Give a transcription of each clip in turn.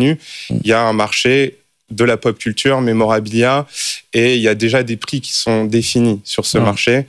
connu, il y a un marché de la pop culture, mémorabilia, et il y a déjà des prix qui sont définis sur ce marché.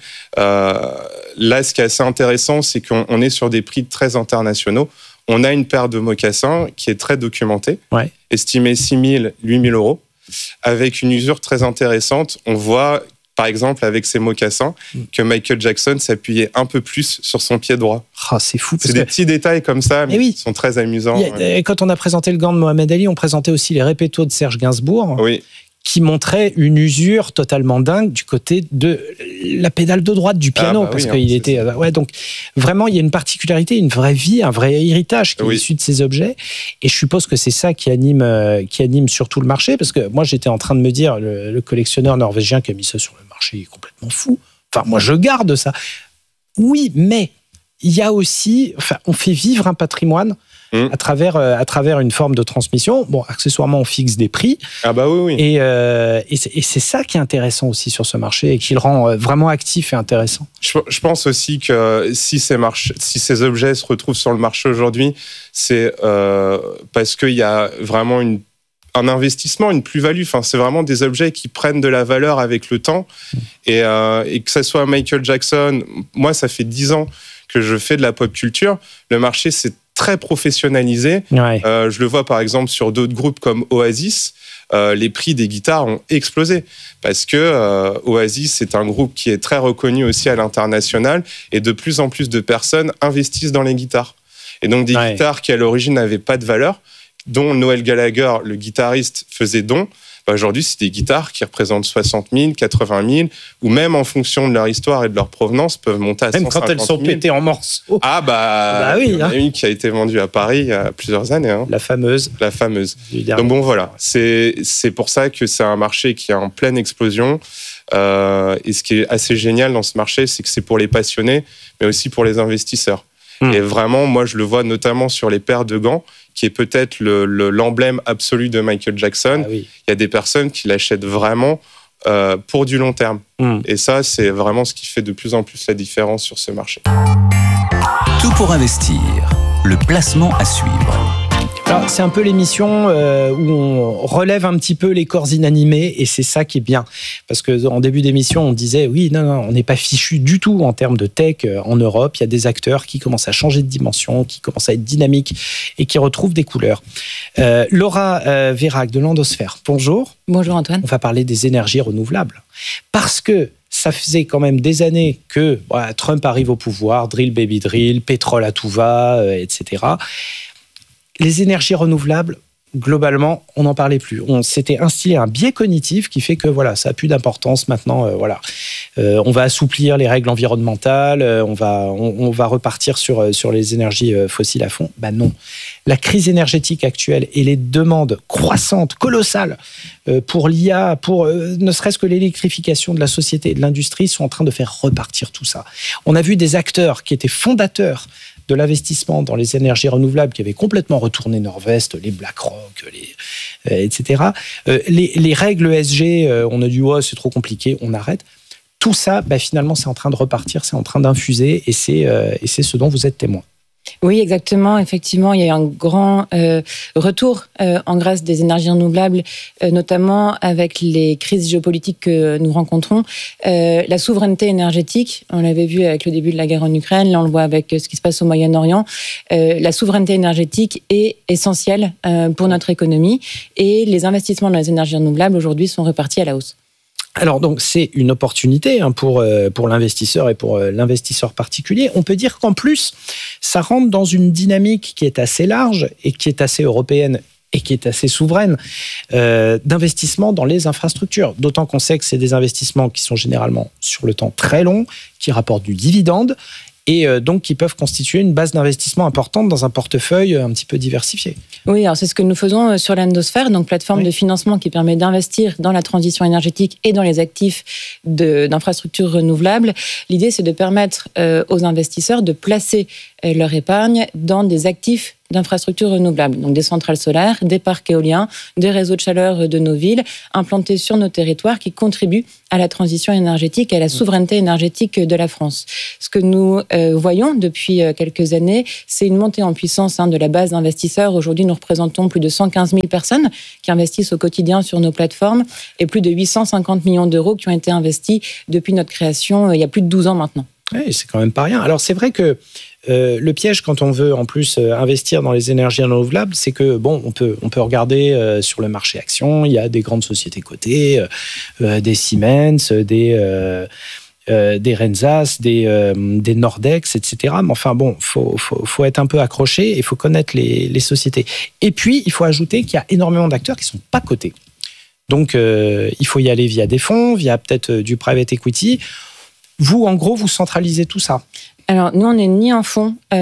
Là, ce qui est assez intéressant, c'est qu'on est sur des prix très internationaux. On a une paire de mocassins qui est très documentée, estimée 6 000, 8 000 euros, avec une usure très intéressante. On voit, par exemple, avec ces mocassins, que Michael Jackson s'appuyait un peu plus sur son pied droit. C'est fou. C'est des petits détails comme ça, mais qui sont très amusants. Quand on a présenté le gant de Mohamed Ali, on présentait aussi les répétos de Serge Gainsbourg. Qui montrait une usure totalement dingue du côté de la pédale de droite du piano, parce qu'il était... donc, vraiment, il y a une particularité, une vraie vie, un vrai héritage qui est issu de ces objets. Et je suppose que c'est ça qui anime surtout le marché, parce que moi, j'étais en train de me dire, le collectionneur norvégien qui a mis ça sur le marché est complètement fou. Enfin, moi, je garde ça. Oui, mais il y a aussi... on fait vivre un patrimoine à travers une forme de transmission. Bon, accessoirement, on fixe des prix. Et c'est ça qui est intéressant aussi sur ce marché et qui le rend vraiment actif et intéressant. Je pense aussi que si ces objets se retrouvent sur le marché aujourd'hui, c'est parce qu'il y a vraiment un investissement, une plus-value. Enfin, c'est vraiment des objets qui prennent de la valeur avec le temps. Et que ce soit Michael Jackson, moi, ça fait 10 ans que je fais de la pop culture. Le marché, c'est très professionnalisé. Je le vois par exemple sur d'autres groupes comme Oasis. Les prix des guitares ont explosé parce que Oasis, c'est un groupe qui est très reconnu aussi à l'international et de plus en plus de personnes investissent dans les guitares. Et donc des guitares qui à l'origine n'avaient pas de valeur, dont Noel Gallagher, le guitariste, faisait don. Aujourd'hui, c'est des guitares qui représentent 60 000, 80 000, ou même en fonction de leur histoire et de leur provenance, peuvent monter à 150 000. Même quand elles sont pétées en morceaux. Il y en a une qui a été vendue à Paris il y a plusieurs années. La fameuse. Donc bon, voilà. C'est pour ça que c'est un marché qui est en pleine explosion. Et ce qui est assez génial dans ce marché, c'est que c'est pour les passionnés, mais aussi pour les investisseurs. Et vraiment, moi, je le vois notamment sur les paires de gants, qui est peut-être l'emblème absolu de Michael Jackson. Il y a des personnes qui l'achètent vraiment pour du long terme. Et ça, c'est vraiment ce qui fait de plus en plus la différence sur ce marché. Tout pour investir, le placement à suivre. Alors, c'est un peu l'émission où on relève un petit peu les corps inanimés et c'est ça qui est bien. Parce qu'en début d'émission, on disait on n'est pas fichu du tout en termes de tech en Europe. Il y a des acteurs qui commencent à changer de dimension, qui commencent à être dynamiques et qui retrouvent des couleurs. Laura Vérac de Landosphère, bonjour. Bonjour Antoine. On va parler des énergies renouvelables. Parce que ça faisait quand même des années que Trump arrive au pouvoir, drill baby drill, pétrole à tout va, etc. Les énergies renouvelables, globalement, on n'en parlait plus. On s'était instillé un biais cognitif qui fait que ça n'a plus d'importance maintenant. On va assouplir les règles environnementales, on va repartir sur les énergies fossiles à fond. Non. La crise énergétique actuelle et les demandes croissantes, colossales pour l'IA, pour ne serait-ce que l'électrification de la société et de l'industrie sont en train de faire repartir tout ça. On a vu des acteurs qui étaient fondateurs de l'investissement dans les énergies renouvelables qui avaient complètement retourné Nord-Vest, les BlackRock, etc. Les règles ESG, on a dit c'est trop compliqué, on arrête. Tout ça, finalement, c'est en train de repartir, c'est en train d'infuser et c'est ce dont vous êtes témoin. Oui, exactement. Effectivement, il y a eu un grand retour en grâce des énergies renouvelables, notamment avec les crises géopolitiques que nous rencontrons. La souveraineté énergétique, on l'avait vu avec le début de la guerre en Ukraine, là on le voit avec ce qui se passe au Moyen-Orient. La souveraineté énergétique est essentielle pour notre économie et les investissements dans les énergies renouvelables aujourd'hui sont repartis à la hausse. Alors donc c'est une opportunité pour l'investisseur et pour l'investisseur particulier. On peut dire qu'en plus, ça rentre dans une dynamique qui est assez large et qui est assez européenne et qui est assez souveraine d'investissement dans les infrastructures. D'autant qu'on sait que c'est des investissements qui sont généralement sur le temps très long, qui rapportent du dividende et donc qui peuvent constituer une base d'investissement importante dans un portefeuille un petit peu diversifié. Oui, alors c'est ce que nous faisons sur Landosphère, donc plateforme de financement qui permet d'investir dans la transition énergétique et dans les actifs d'infrastructures renouvelables. L'idée, c'est de permettre aux investisseurs de placer leur épargne dans des actifs d'infrastructures renouvelables, donc des centrales solaires, des parcs éoliens, des réseaux de chaleur de nos villes, implantés sur nos territoires qui contribuent à la transition énergétique et à la souveraineté énergétique de la France. Ce que nous voyons depuis quelques années, c'est une montée en puissance de la base d'investisseurs. Aujourd'hui, nous représentons plus de 115 000 personnes qui investissent au quotidien sur nos plateformes et plus de 850 millions d'euros qui ont été investis depuis notre création il y a plus de 12 ans maintenant. Oui, c'est quand même pas rien. Alors, c'est vrai que le piège, quand on veut en plus investir dans les énergies renouvelables, c'est que, on peut regarder sur le marché actions, il y a des grandes sociétés cotées, des Siemens, des Renzas, des Nordex, etc. Mais enfin, faut être un peu accroché et il faut connaître les sociétés. Et puis, il faut ajouter qu'il y a énormément d'acteurs qui ne sont pas cotés. Donc, il faut y aller via des fonds, via peut-être du private equity. Vous, en gros, vous centralisez tout ça. Alors, nous, on n'est ni un fonds, on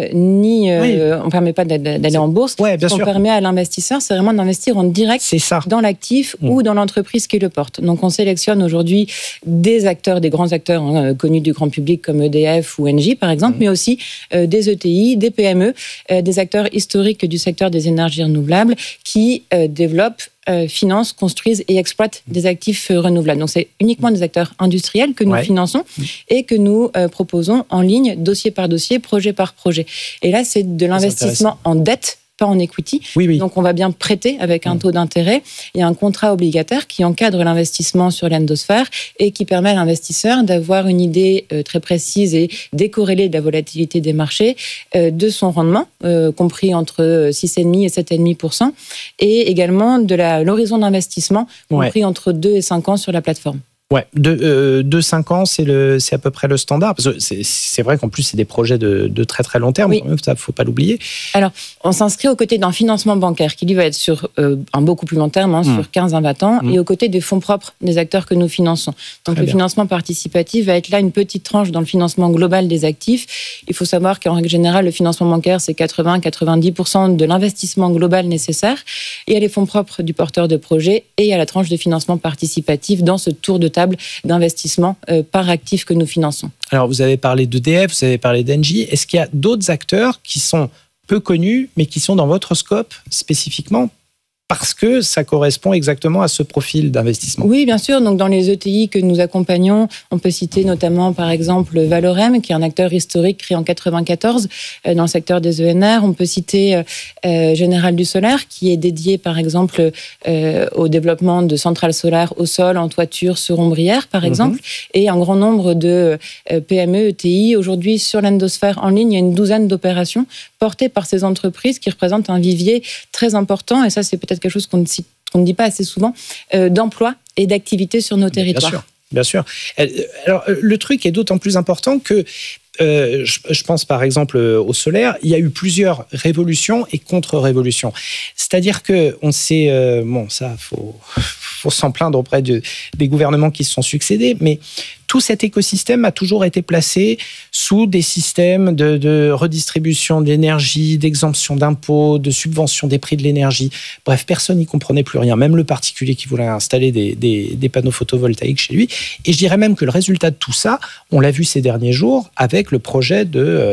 ne permet pas d'aller en bourse. Ouais, bien Ce qu'on sûr. permet à l'investisseur, c'est vraiment d'investir en direct dans l'actif ou dans l'entreprise qui le porte. Donc, on sélectionne aujourd'hui des acteurs, des grands acteurs connus du grand public comme EDF ou Engie, par exemple, mais aussi des ETI, des PME, des acteurs historiques du secteur des énergies renouvelables qui développent, financent, construisent et exploitent des actifs renouvelables. Donc, c'est uniquement des acteurs industriels que nous finançons et que nous proposons en ligne, dossier par dossier, projet par projet. Et là, c'est de l'investissement en dette, pas en equity. Oui. Donc, on va bien prêter avec un taux d'intérêt. Il y a un contrat obligataire qui encadre l'investissement sur l'endosphère et qui permet à l'investisseur d'avoir une idée très précise et décorrélée de la volatilité des marchés, de son rendement, compris entre 6,5 et 7,5%, et également de l'horizon d'investissement, compris entre 2 et 5 ans sur la plateforme. Ouais, 2-5 ans, c'est à peu près le standard. Parce que c'est vrai qu'en plus, c'est des projets de très très long terme. Oui. Ça, il ne faut pas l'oublier. Alors, on s'inscrit aux côtés d'un financement bancaire qui, lui, va être sur un beaucoup plus long terme, sur 15-20 ans, et aux côtés des fonds propres des acteurs que nous finançons. Donc, le financement participatif va être là une petite tranche dans le financement global des actifs. Il faut savoir qu'en règle générale, le financement bancaire, c'est 80-90% de l'investissement global nécessaire. Il y a les fonds propres du porteur de projet et il y a la tranche de financement participatif dans ce tour de table d'investissement par actif que nous finançons. Alors, vous avez parlé d'EDF, vous avez parlé d'Engie. Est-ce qu'il y a d'autres acteurs qui sont peu connus, mais qui sont dans votre scope spécifiquement parce que ça correspond exactement à ce profil d'investissement? Oui, bien sûr. Donc, dans les ETI que nous accompagnons, on peut citer notamment, par exemple, Valorem, qui est un acteur historique créé en 1994 dans le secteur des ENR. On peut citer Général du Solaire, qui est dédié, par exemple, au développement de centrales solaires au sol, en toiture, sur ombrière, par exemple. Et un grand nombre de PME, ETI. Aujourd'hui, sur l'endosphère en ligne, il y a une douzaine d'opérations portées par ces entreprises qui représentent un vivier très important. Et ça, c'est peut-être quelque chose qu'on ne dit pas assez souvent, d'emploi et d'activité sur nos territoires. Bien sûr. Alors, le truc est d'autant plus important que je pense par exemple au solaire, il y a eu plusieurs révolutions et contre-révolutions. C'est-à-dire qu'on sait, ça, faut s'en plaindre auprès des gouvernements qui se sont succédés, mais tout cet écosystème a toujours été placé sous des systèmes de redistribution d'énergie, d'exemption d'impôts, de subvention des prix de l'énergie. Bref, personne n'y comprenait plus rien, même le particulier qui voulait installer des panneaux photovoltaïques chez lui. Et je dirais même que le résultat de tout ça, on l'a vu ces derniers jours avec le projet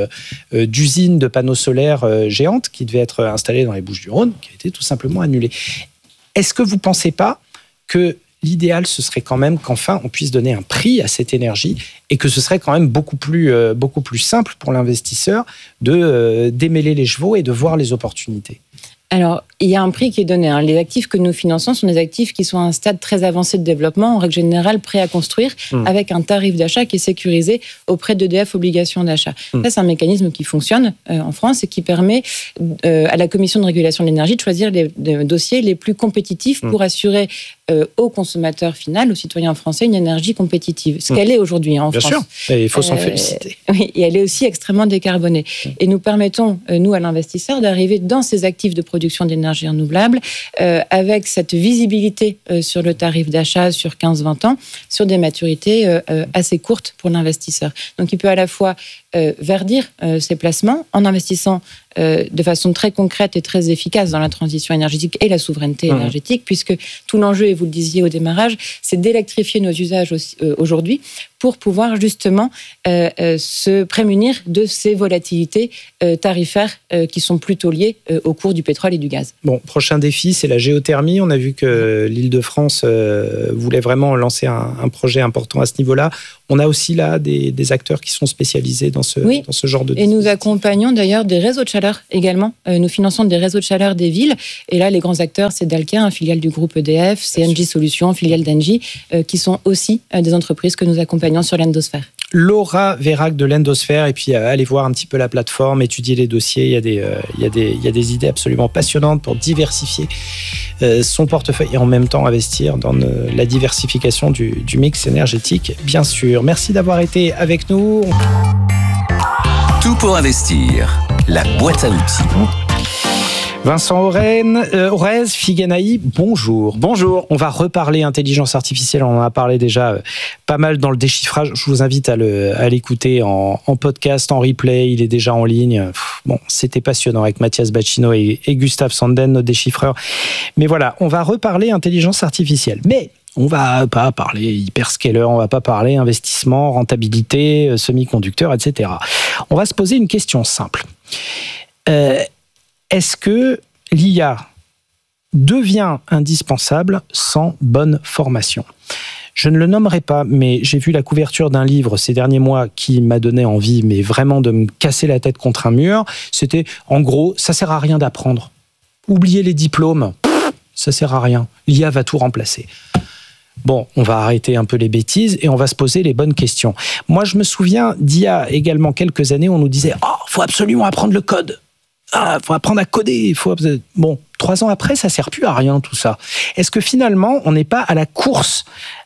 d'usine de panneaux solaires géante qui devait être installée dans les Bouches-du-Rhône, qui a été tout simplement annulée. Est-ce que vous ne pensez pas que l'idéal, ce serait quand même qu'enfin on puisse donner un prix à cette énergie et que ce serait quand même beaucoup plus simple pour l'investisseur de démêler les chevaux et de voir les opportunités? Alors, il y a un prix qui est donné. Les actifs que nous finançons sont des actifs qui sont à un stade très avancé de développement, en règle générale prêts à construire, avec un tarif d'achat qui est sécurisé auprès d'EDF Obligation d'achat. Ça, c'est un mécanisme qui fonctionne en France et qui permet à la Commission de régulation de l'énergie de choisir les dossiers les plus compétitifs pour assurer au consommateur final, aux citoyens français, une énergie compétitive. Ce qu'elle est aujourd'hui en France. Bien sûr, et il faut s'en féliciter. Oui, et elle est aussi extrêmement décarbonée. Et nous permettons, nous, à l'investisseur, d'arriver dans ces actifs de production d'énergie renouvelable avec cette visibilité sur le tarif d'achat sur 15-20 ans, sur des maturités assez courtes pour l'investisseur. Donc, il peut à la fois verdir ces placements en investissant de façon très concrète et très efficace dans la transition énergétique et la souveraineté énergétique, puisque tout l'enjeu, et vous le disiez au démarrage, c'est d'électrifier nos usages aujourd'hui pour pouvoir justement se prémunir de ces volatilités tarifaires qui sont plutôt liées au cours du pétrole et du gaz. Bon, prochain défi, c'est la géothermie. On a vu que l'Île-de-France voulait vraiment lancer un projet important à ce niveau-là. On a aussi là des acteurs qui sont spécialisés dans ce genre de... Et nous accompagnons d'ailleurs des réseaux de chaleur également. Nous finançons des réseaux de chaleur des villes. Et là, les grands acteurs, c'est Dalkia, filiale du groupe EDF, c'est Engie Solutions, filiale d'Engie, qui sont aussi des entreprises que nous accompagnons sur l'Endosphère. Laura Vérac de l'Endosphère, et puis allez voir un petit peu la plateforme, étudier les dossiers. Il y a des idées absolument passionnantes pour diversifier son portefeuille et en même temps investir dans la diversification du mix énergétique, bien sûr. Merci d'avoir été avec nous. Tout pour investir, la boîte à outils. Vincent Orez, Figanaï, bonjour. Bonjour. On va reparler intelligence artificielle, on en a parlé déjà pas mal dans le déchiffrage. Je vous invite à l'écouter en podcast, en replay, il est déjà en ligne. Bon, c'était passionnant avec Mathias Bacchino et Gustave Sanden, nos déchiffreurs. Mais voilà, on va reparler intelligence artificielle. Mais on va pas parler hyperscaler, on va pas parler investissement, rentabilité, semi-conducteurs, etc. On va se poser une question simple. Est-ce que l'IA devient indispensable sans bonne formation ? Je ne le nommerai pas, mais j'ai vu la couverture d'un livre ces derniers mois qui m'a donné envie, mais vraiment de me casser la tête contre un mur. C'était, en gros, ça sert à rien d'apprendre. Oubliez les diplômes, ça sert à rien. L'IA va tout remplacer. Bon, on va arrêter un peu les bêtises et on va se poser les bonnes questions. Moi, je me souviens d'il y a également quelques années, on nous disait « Oh, faut absolument apprendre le code !» faut apprendre à coder. Bon, 3 ans après, ça sert plus à rien tout ça. Est-ce que finalement, on n'est pas à la course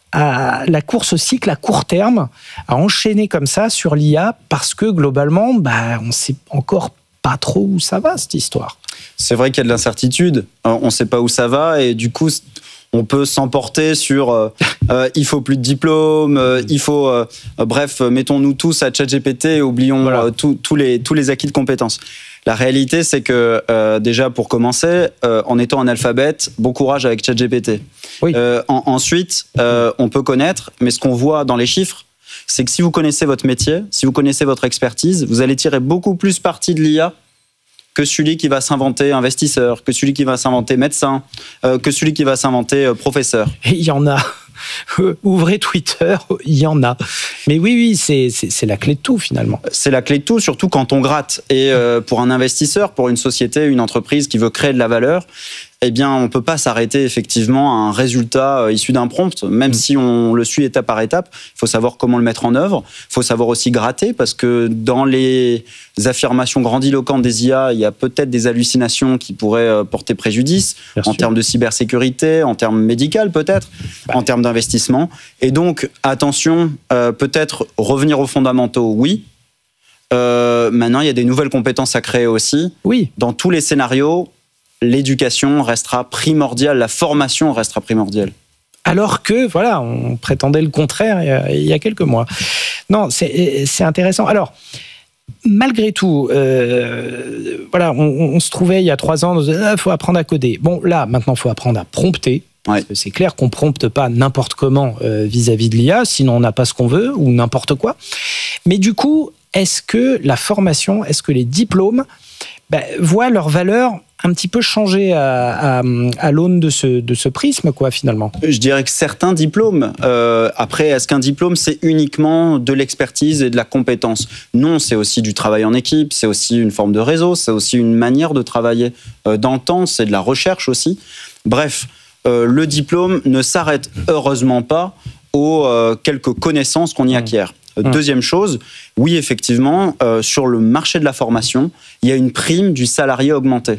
au cycle à court terme, à enchaîner comme ça sur l'IA parce que globalement, on sait encore pas trop où ça va cette histoire. C'est vrai qu'il y a de l'incertitude. On ne sait pas où ça va et du coup, on peut s'emporter sur il faut plus de diplômes, il faut bref, mettons-nous tous à ChatGPT et oublions tous les acquis de compétences. La réalité, c'est que déjà, pour commencer, en étant analphabète, bon courage avec ChatGPT. Oui. Ensuite, on peut connaître, mais ce qu'on voit dans les chiffres, c'est que si vous connaissez votre métier, si vous connaissez votre expertise, vous allez tirer beaucoup plus parti de l'IA que celui qui va s'inventer investisseur, que celui qui va s'inventer médecin, que celui qui va s'inventer professeur. Et il y en a. Ouvrez Twitter, il y en a. Mais oui, c'est la clé de tout finalement. C'est la clé de tout, surtout quand on gratte. Et pour un investisseur, pour une société, une entreprise qui veut créer de la valeur, eh bien, on ne peut pas s'arrêter effectivement à un résultat issu d'un prompt, même si on le suit étape par étape. Il faut savoir comment le mettre en œuvre. Il faut savoir aussi gratter, parce que dans les affirmations grandiloquentes des IA, il y a peut-être des hallucinations qui pourraient porter préjudice, en termes de cybersécurité, en termes médicaux peut-être, en termes d'investissement. Et donc, attention, peut-être revenir aux fondamentaux, oui. Maintenant, il y a des nouvelles compétences à créer aussi. Oui. Dans tous les scénarios, l'éducation restera primordiale, la formation restera primordiale. Alors que, voilà, on prétendait le contraire il y a quelques mois. Non, c'est intéressant. Alors, malgré tout, voilà, on se trouvait il y a 3 ans, il faut apprendre à coder. Bon, là, maintenant, il faut apprendre à prompter. Parce que c'est clair qu'on ne prompte pas n'importe comment vis-à-vis de l'IA, sinon on n'a pas ce qu'on veut, ou n'importe quoi. Mais du coup, est-ce que la formation, est-ce que les diplômes voient leur valeur un petit peu changer à l'aune de ce prisme, quoi, finalement? Je dirais que certains diplômes, après, est-ce qu'un diplôme, c'est uniquement de l'expertise et de la compétence? Non, c'est aussi du travail en équipe, c'est aussi une forme de réseau, c'est aussi une manière de travailler dans le temps, c'est de la recherche aussi. Bref, le diplôme ne s'arrête heureusement pas aux quelques connaissances qu'on y acquiert. Deuxième chose, oui, effectivement, sur le marché de la formation, il y a une prime du salarié augmenté.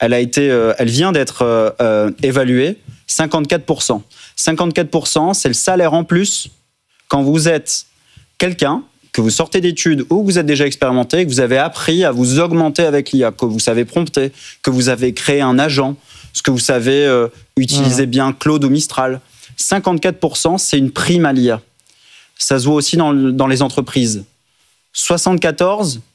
Elle vient d'être évaluée, 54%. 54%, c'est le salaire en plus quand vous êtes quelqu'un, que vous sortez d'études ou que vous êtes déjà expérimenté, que vous avez appris à vous augmenter avec l'IA, que vous savez prompter, que vous avez créé un agent, ce que vous savez utiliser bien Claude ou Mistral. 54%, c'est une prime à l'IA. Ça se voit aussi dans les entreprises. 74%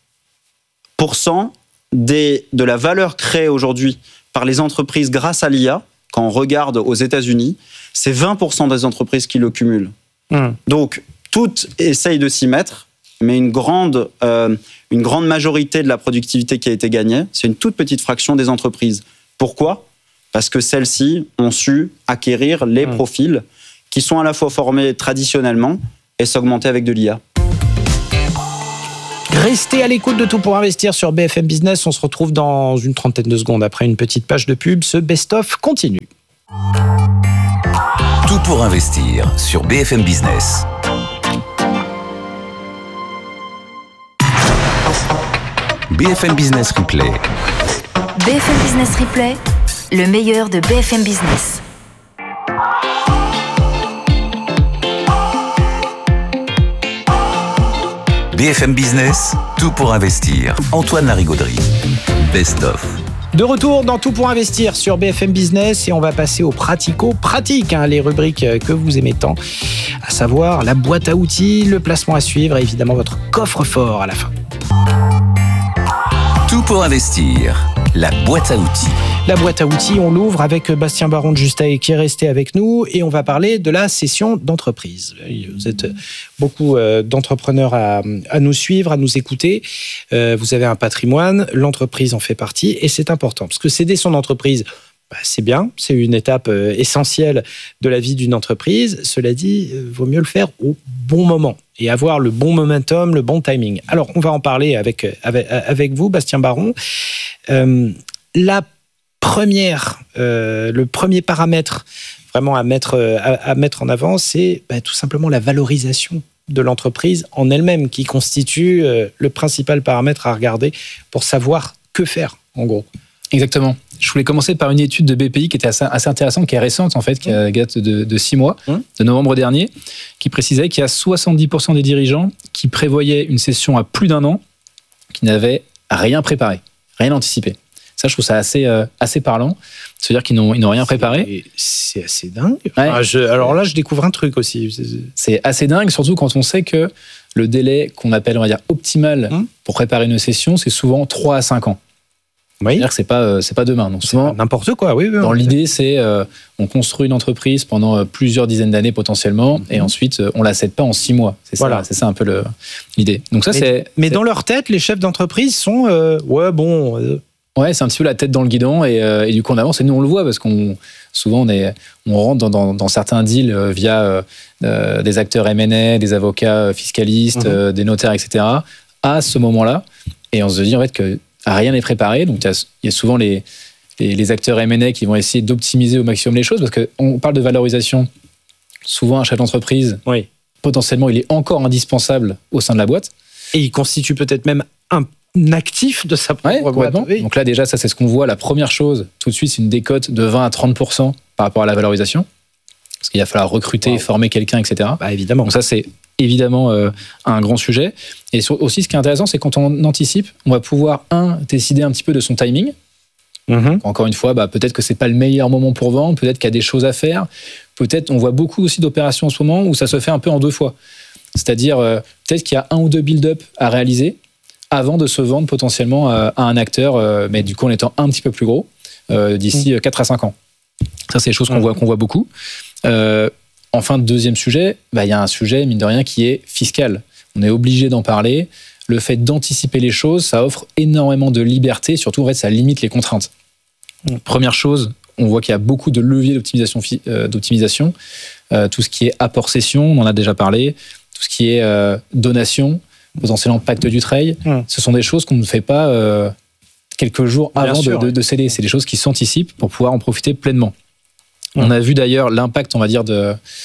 de la valeur créée aujourd'hui par les entreprises grâce à l'IA, quand on regarde aux États-Unis, c'est 20% des entreprises qui le cumulent. Donc, toutes essayent de s'y mettre, mais une grande majorité de la productivité qui a été gagnée, c'est une toute petite fraction des entreprises. Pourquoi ? Parce que celles-ci ont su acquérir les profils qui sont à la fois formés traditionnellement et s'augmenter avec de l'IA. Restez à l'écoute de Tout pour investir sur BFM Business. On se retrouve dans une trentaine de secondes après une petite page de pub. Ce best-of continue. Tout pour investir sur BFM Business. BFM Business Replay. BFM Business Replay, le meilleur de BFM Business. BFM Business, tout pour investir. Antoine Larigauderie. Best of. De retour dans Tout pour investir sur BFM Business et on va passer aux pratico-pratiques, les rubriques que vous aimez tant, à savoir la boîte à outils, le placement à suivre et évidemment votre coffre-fort à la fin. Tout pour investir, la boîte à outils. La boîte à outils, on l'ouvre avec Bastien Baron de Justae qui est resté avec nous et on va parler de la cession d'entreprise. Vous êtes beaucoup d'entrepreneurs à nous suivre, à nous écouter. Vous avez un patrimoine, l'entreprise en fait partie et c'est important parce que céder son entreprise, c'est bien, c'est une étape essentielle de la vie d'une entreprise. Cela dit, vaut mieux le faire au bon moment et avoir le bon momentum, le bon timing. Alors, on va en parler avec vous, Bastien Baron. Le premier paramètre vraiment à mettre en avant, c'est tout simplement la valorisation de l'entreprise en elle-même qui constitue le principal paramètre à regarder pour savoir que faire, en gros. Exactement. Je voulais commencer par une étude de BPI qui était assez intéressante, qui est récente en fait, qui date de 6 mois, de novembre dernier, qui précisait qu'il y a 70% des dirigeants qui prévoyaient une session à plus d'1 an, qui n'avaient rien préparé, rien anticipé. Ça, je trouve ça assez parlant. C'est-à-dire qu'ils n'ont rien préparé. C'est assez dingue. Ouais. Alors là, je découvre un truc aussi. C'est assez dingue, surtout quand on sait que le délai qu'on appelle, on va dire, optimal pour préparer une session, c'est souvent 3 à 5 ans. Oui. C'est-à-dire que c'est pas demain. Donc souvent, n'importe quoi, oui. Dans l'idée, c'est on construit une entreprise pendant plusieurs dizaines d'années potentiellement, et ensuite on la cède pas en 6 mois. C'est ça un peu l'idée. Donc ça, mais dans leur tête, les chefs d'entreprise sont ouais, c'est un petit peu la tête dans le guidon et du coup on avance et nous on le voit parce qu'on souvent on rentre dans certains deals via des acteurs M&A, des avocats fiscalistes, des notaires, etc. à ce moment-là et on se dit en fait que rien n'est préparé, donc il y a souvent les acteurs M&A qui vont essayer d'optimiser au maximum les choses parce qu'on parle de valorisation. Souvent un chef d'entreprise, potentiellement il est encore indispensable au sein de la boîte et il constitue peut-être même un actif de sa propre boîte. Oui. Donc là, déjà, ça, c'est ce qu'on voit. La première chose, tout de suite, c'est une décote de 20 à 30% par rapport à la valorisation. Parce qu'il va falloir recruter, former quelqu'un, etc. Évidemment. Donc ça, c'est évidemment un grand sujet. Et aussi, ce qui est intéressant, c'est quand on anticipe, on va pouvoir, décider un petit peu de son timing. Encore une fois, peut-être que c'est pas le meilleur moment pour vendre, peut-être qu'il y a des choses à faire. Peut-être, on voit beaucoup aussi d'opérations en ce moment où ça se fait un peu en 2 fois. C'est-à-dire, peut-être qu'il y a 1 ou 2 build-up à réaliser avant de se vendre potentiellement à un acteur, mais du coup en étant un petit peu plus gros, d'ici 4 à 5 ans. Ça, c'est des choses qu'on voit beaucoup. Enfin, deuxième sujet, il y a un sujet, mine de rien, qui est fiscal. On est obligé d'en parler. Le fait d'anticiper les choses, ça offre énormément de liberté, surtout en fait, ça limite les contraintes. Première chose, on voit qu'il y a beaucoup de leviers d'optimisation. Tout ce qui est apport-cession, on en a déjà parlé. Tout ce qui est donation, potentiellement pacte du trade, ce sont des choses qu'on ne fait pas quelques jours avant de céder. C'est des choses qui s'anticipent pour pouvoir en profiter pleinement. On a vu d'ailleurs l'impact, on va dire,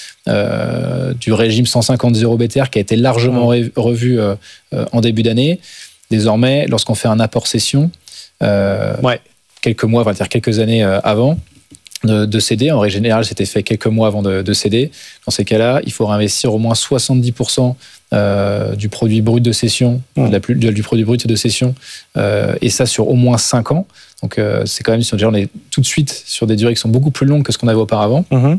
du régime 150-0 BTR qui a été largement revu en début d'année. Désormais, lorsqu'on fait un apport cession, quelques mois, on va dire quelques années avant de céder, en règle générale, c'était fait quelques mois avant de céder. Dans ces cas-là, il faut réinvestir au moins 70% du produit brut de cession, du produit brut de cession, et ça sur au moins 5 ans. Donc c'est quand même, on est tout de suite sur des durées qui sont beaucoup plus longues que ce qu'on avait auparavant.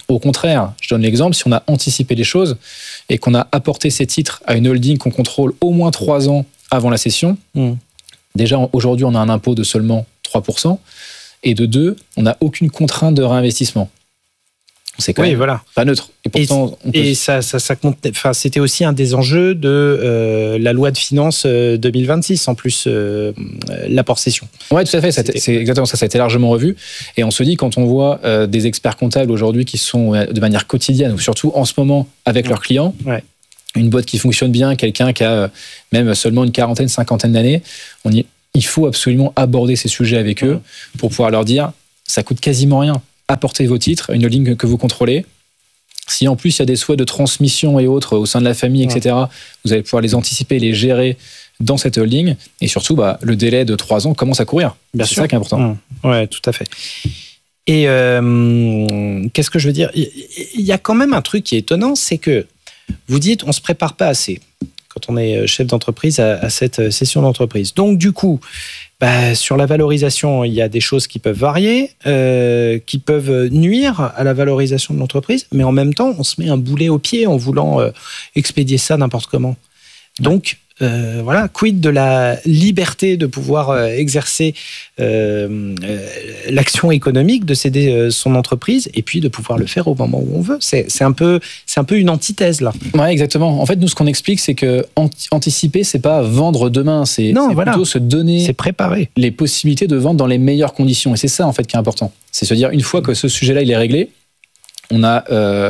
Au contraire, je donne l'exemple, si on a anticipé les choses et qu'on a apporté ces titres à une holding qu'on contrôle au moins 3 ans avant la cession, déjà aujourd'hui on a un impôt de seulement 3%, et de 2, on n'a aucune contrainte de réinvestissement. C'est quand même pas neutre. Et pourtant, ça compte. Enfin, c'était aussi un des enjeux de la loi de finances 2026, en plus l'apport cession. Oui, tout à fait. C'est exactement ça. Ça a été largement revu. Et on se dit, quand on voit des experts comptables aujourd'hui qui sont de manière quotidienne, ou surtout en ce moment avec leurs clients, une boîte qui fonctionne bien, quelqu'un qui a même seulement une quarantaine, cinquantaine d'années, il faut absolument aborder ces sujets avec eux pour pouvoir leur dire, ça coûte quasiment rien. Apportez vos titres, une holding que vous contrôlez. Si en plus il y a des souhaits de transmission et autres au sein de la famille, etc., vous allez pouvoir les anticiper, les gérer dans cette holding. Et surtout, le délai de 3 ans commence à courir. C'est ça qui est important. Oui, tout à fait. Et qu'est-ce que je veux dire ? Il y a quand même un truc qui est étonnant, c'est que vous dites on ne se prépare pas assez quand on est chef d'entreprise à cette session d'entreprise. Donc du coup, sur la valorisation, il y a des choses qui peuvent varier, qui peuvent nuire à la valorisation de l'entreprise, mais en même temps, on se met un boulet au pied en voulant expédier ça n'importe comment. Donc, quid de la liberté de pouvoir exercer l'action économique, de céder son entreprise et puis de pouvoir le faire au moment où on veut. C'est un peu une antithèse là. Ouais, exactement. En fait, nous, ce qu'on explique, c'est que anticiper, c'est pas vendre demain, c'est plutôt se donner, c'est préparer les possibilités de vendre dans les meilleures conditions. Et c'est ça en fait qui est important. C'est se dire une fois que ce sujet-là il est réglé, on a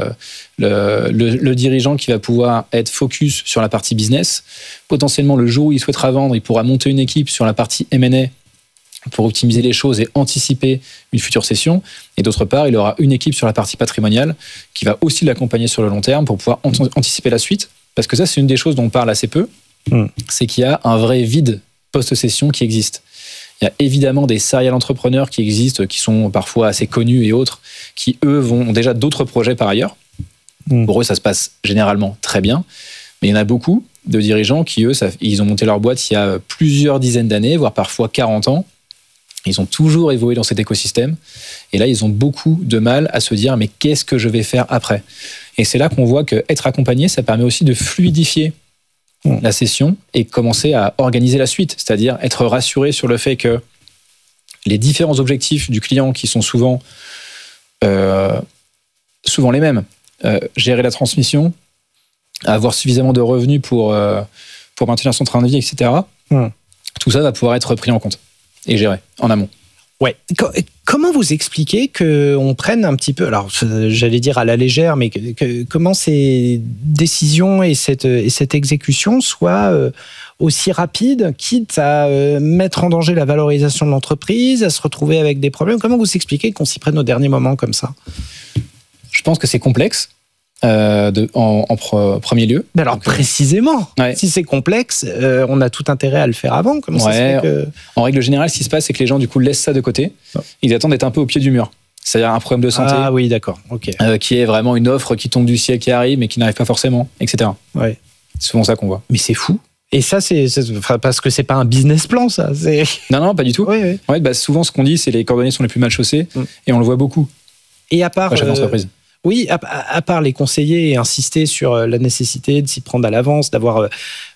le dirigeant qui va pouvoir être focus sur la partie business. Potentiellement, le jour où il souhaitera vendre, il pourra monter une équipe sur la partie M&A pour optimiser les choses et anticiper une future cession. Et d'autre part, il aura une équipe sur la partie patrimoniale qui va aussi l'accompagner sur le long terme pour pouvoir anticiper la suite. Parce que ça, c'est une des choses dont on parle assez peu. C'est qu'il y a un vrai vide post-cession qui existe. Il y a évidemment des serial entrepreneurs qui existent, qui sont parfois assez connus et autres, qui, eux, ont déjà d'autres projets par ailleurs. Pour eux, ça se passe généralement très bien. Mais il y en a beaucoup de dirigeants qui, eux, ils ont monté leur boîte il y a plusieurs dizaines d'années, voire parfois 40 ans. Ils ont toujours évolué dans cet écosystème. Et là, ils ont beaucoup de mal à se dire « mais qu'est-ce que je vais faire après ?» Et c'est là qu'on voit qu'être accompagné, ça permet aussi de fluidifier la session et commencer à organiser la suite, c'est-à-dire être rassuré sur le fait que les différents objectifs du client qui sont souvent les mêmes, gérer la transmission, avoir suffisamment de revenus pour maintenir son train de vie, etc. Tout ça va pouvoir être pris en compte et géré en amont. Ouais. Comment vous expliquez qu'on prenne un petit peu, alors j'allais dire à la légère, mais comment ces décisions et cette exécution soient aussi rapides, quitte à mettre en danger la valorisation de l'entreprise, à se retrouver avec des problèmes? Comment vous expliquez qu'on s'y prenne au dernier moment comme ça? Je pense que c'est complexe. En premier lieu. Mais alors précisément, si c'est complexe, on a tout intérêt à le faire avant. Comment ça se fait que... En règle générale, ce qui se passe, c'est que les gens du coup laissent ça de côté. Ils attendent d'être un peu au pied du mur. C'est-à-dire un problème de santé. Ah oui, d'accord. Ok. Qui est vraiment une offre qui tombe du ciel, qui arrive, mais qui n'arrive pas forcément, etc. Ouais. C'est souvent ça qu'on voit. Mais c'est fou. Et ça, c'est parce que c'est pas un business plan, ça. Non, pas du tout. Oui. Ouais, souvent, ce qu'on dit, c'est les cordonniers sont les plus mal chaussés, et on le voit beaucoup. Et à part. Chef d'entreprise. Oui, à part les conseiller et insister sur la nécessité de s'y prendre à l'avance, d'avoir...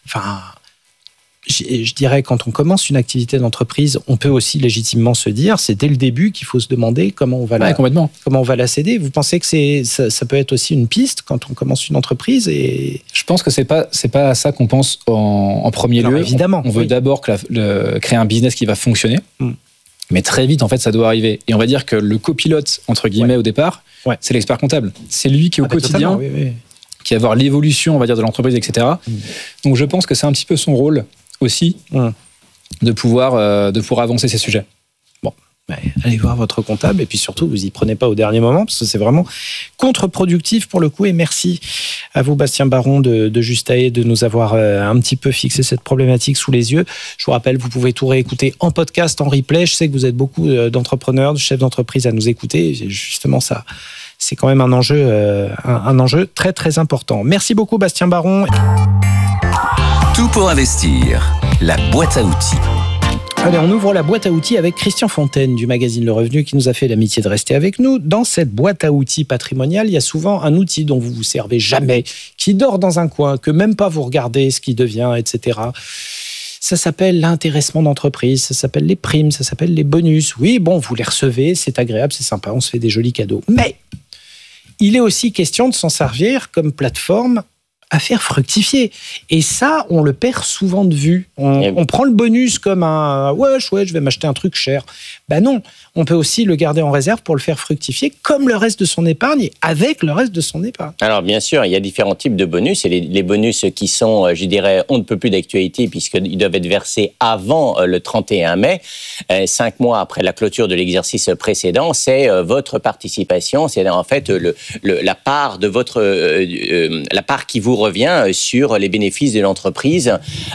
je dirais, quand on commence une activité d'entreprise, on peut aussi légitimement se dire, c'est dès le début qu'il faut se demander comment on va la céder. Vous pensez que ça peut être aussi une piste quand on commence une entreprise Je pense que c'est pas à ça qu'on pense en premier lieu. Évidemment. On veut d'abord créer un business qui va fonctionner. Mais très vite, en fait, ça doit arriver. Et on va dire que le copilote, entre guillemets, au départ, c'est l'expert comptable. C'est lui qui, au quotidien, qui va voir l'évolution, on va dire, de l'entreprise, etc. Donc, je pense que c'est un petit peu son rôle aussi de pouvoir avancer ces sujets. Bon, allez voir votre comptable et puis surtout, vous y prenez pas au dernier moment parce que c'est vraiment contre-productif pour le coup. Et merci à vous, Bastien Baron de Justae, de nous avoir un petit peu fixé cette problématique sous les yeux. Je vous rappelle, vous pouvez tout réécouter en podcast, en replay. Je sais que vous êtes beaucoup d'entrepreneurs, de chefs d'entreprise à nous écouter. Justement, ça, c'est quand même un enjeu très, très important. Merci beaucoup, Bastien Baron. Tout pour investir, la boîte à outils. Allez, on ouvre la boîte à outils avec Christian Fontaine du magazine Le Revenu qui nous a fait l'amitié de rester avec nous. Dans cette boîte à outils patrimoniale, il y a souvent un outil dont vous vous servez jamais, qui dort dans un coin, que même pas vous regardez ce qui devient, etc. Ça s'appelle l'intéressement d'entreprise, ça s'appelle les primes, ça s'appelle les bonus. Oui, bon, vous les recevez, c'est agréable, c'est sympa, on se fait des jolis cadeaux. Mais il est aussi question de s'en servir comme plateforme à faire fructifier. Et ça, on le perd souvent de vue. On prend le bonus comme un « ouais, chouette, je vais m'acheter un truc cher ». Ben non, on peut aussi le garder en réserve pour le faire fructifier comme le reste de son épargne et avec le reste de son épargne. Alors bien sûr, il y a différents types de bonus. Et les bonus qui sont, je dirais, on ne peut plus d'actualité puisqu'ils doivent être versés avant le 31 mai, 5 mois après la clôture de l'exercice précédent, c'est votre participation, c'est en fait la part de votre la part qui vous revient sur les bénéfices de l'entreprise